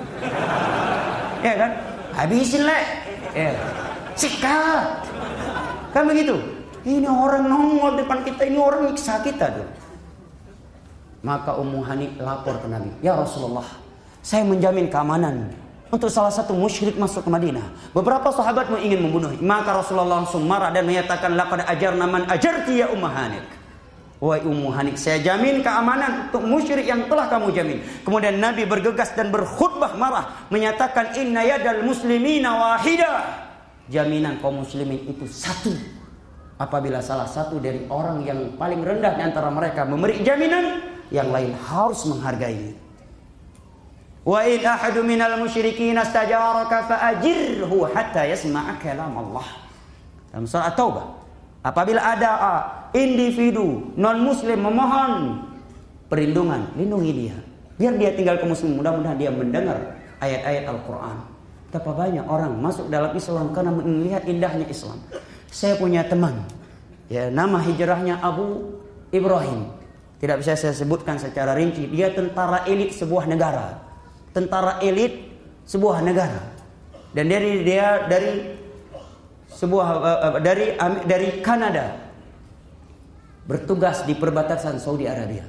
Ya kan? Habisin lek. Ya. Sikat. Kan begitu. Ini orang nongol depan kita, ini orang nyiksa kita tuh. Maka Ummu Hani lapor ke Nabi, ya Rasulullah, saya menjamin keamanan untuk salah satu musyrik masuk ke Madinah. Beberapa sahabatmu ingin membunuhnya. Maka Rasulullah langsung marah dan menyatakan, laqad ajarna man ajarti ya Ummu Hani. Wahai Ummu Hani, saya jamin keamanan untuk musyrik yang telah kamu jamin. Kemudian Nabi bergegas dan berkhutbah marah, menyatakan inna yadal muslimina wahidah. Jaminan kaum muslimin itu satu. Apabila salah satu dari orang yang paling rendah di antara mereka memberi jaminan, yang lain harus menghargai. Wa in ahadu minal musyrikin istajaraka fa'ajirhu hatta yasma'a kalam Allah. Dalam surah At-Taubah, apabila ada individu non muslim memohon perlindungan, lindungi dia. Biar dia tinggal ke muslim, mudah-mudahan dia mendengar ayat-ayat Al-Qur'an. Betapa banyak orang masuk dalam Islam karena melihat indahnya Islam. Saya punya teman, ya, nama hijrahnya Abu Ibrahim. Tidak bisa saya sebutkan secara rinci. Dia tentara elit sebuah negara. Tentara elit sebuah negara. Dan dari dia dari sebuah uh, dari um, dari Kanada. Bertugas di perbatasan Saudi Arabia.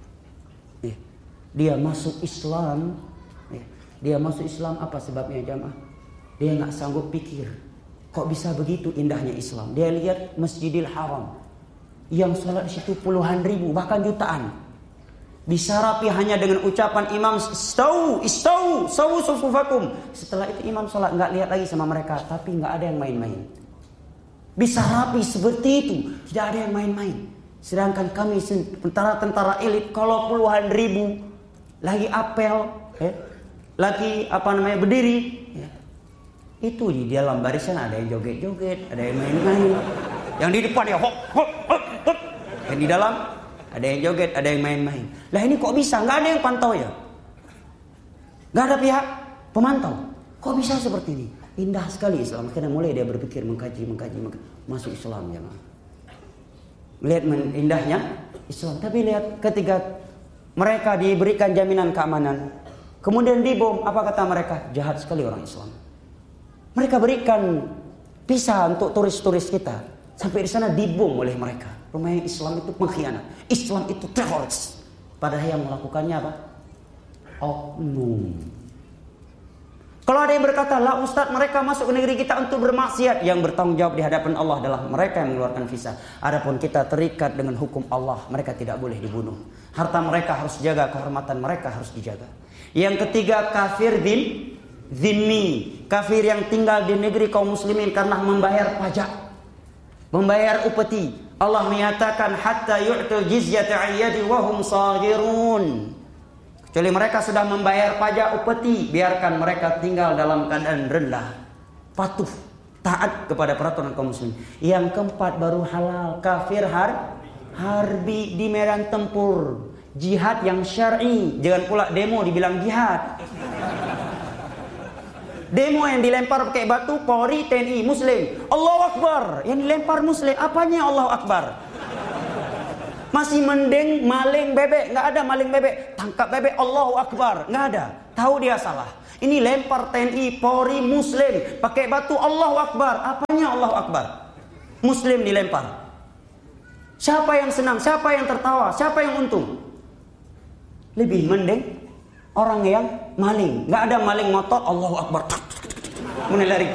Dia masuk Islam. Dia masuk Islam apa sebabnya jamaah? Dia enggak sanggup pikir. Kok bisa begitu indahnya Islam? Dia lihat Masjidil Haram. Yang sholat di situ puluhan ribu, bahkan jutaan. Bisa rapi hanya dengan ucapan imam, istau, istau, sawu sufufakum. Setelah itu imam sholat, nggak lihat lagi sama mereka, tapi nggak ada yang main-main. Bisa rapi seperti itu, tidak ada yang main-main. Sedangkan kami tentara-tentara elit, kalau puluhan ribu, lagi apel, eh, lagi apa namanya berdiri, ya. Itu di dalam barisan ada yang joget-joget, ada yang main-main. Yang di depan ya hop hop hop hop. Yang di dalam ada yang joget, ada yang main-main. Lah ini kok bisa? Nggak ada yang pantau ya? Nggak ada pihak pemantau. Kok bisa seperti ini? Indah sekali Islam. Karena mulai dia berpikir mengkaji, mengkaji, mengkaji. Masuk Islam ya. Lihat indahnya Islam. Tapi lihat ketika mereka diberikan jaminan keamanan, kemudian dibom, apa kata mereka? Jahat sekali orang Islam. Mereka berikan visa untuk turis-turis kita. Sampai di sana dibom oleh mereka. Rumahnya Islam itu pengkhianat. Islam itu teroris. Padahal yang melakukannya apa? Oknum. Kalau ada yang berkata, lah Ustaz, mereka masuk ke negeri kita untuk bermaksiat. Yang bertanggung jawab di hadapan Allah adalah mereka yang mengeluarkan visa. Adapun kita terikat dengan hukum Allah, mereka tidak boleh dibunuh. Harta mereka harus dijaga, kehormatan mereka harus dijaga. Yang ketiga, kafir bin zimmi. Kafir yang tinggal di negeri kaum muslimin karena membayar pajak, membayar upeti. Allah menyatakan hatta yu'tul jizyata ayyadi wa hum saghirun. Kecuali mereka sudah membayar pajak upeti, biarkan mereka tinggal dalam keadaan rendah, patuh, taat kepada peraturan kaum muslim. Yang keempat baru halal, kafir har harbi di medan tempur, jihad yang syar'i. Jangan pula demo dibilang jihad. Demo yang dilempar pakai batu, Polri, T N I, Muslim. Allahu Akbar. Yang dilempar Muslim, apanya Allahu Akbar? Masih mending maling bebek, nggak ada maling bebek. Tangkap bebek, Allahu Akbar, nggak ada. Tahu dia salah. Ini lempar T N I, Polri, Muslim, pakai batu, Allahu Akbar. Apanya Allahu Akbar? Muslim dilempar. Siapa yang senang? Siapa yang tertawa? Siapa yang untung? Lebih mending orang yang maling. Nggak ada maling motor, Allahu Akbar, menelari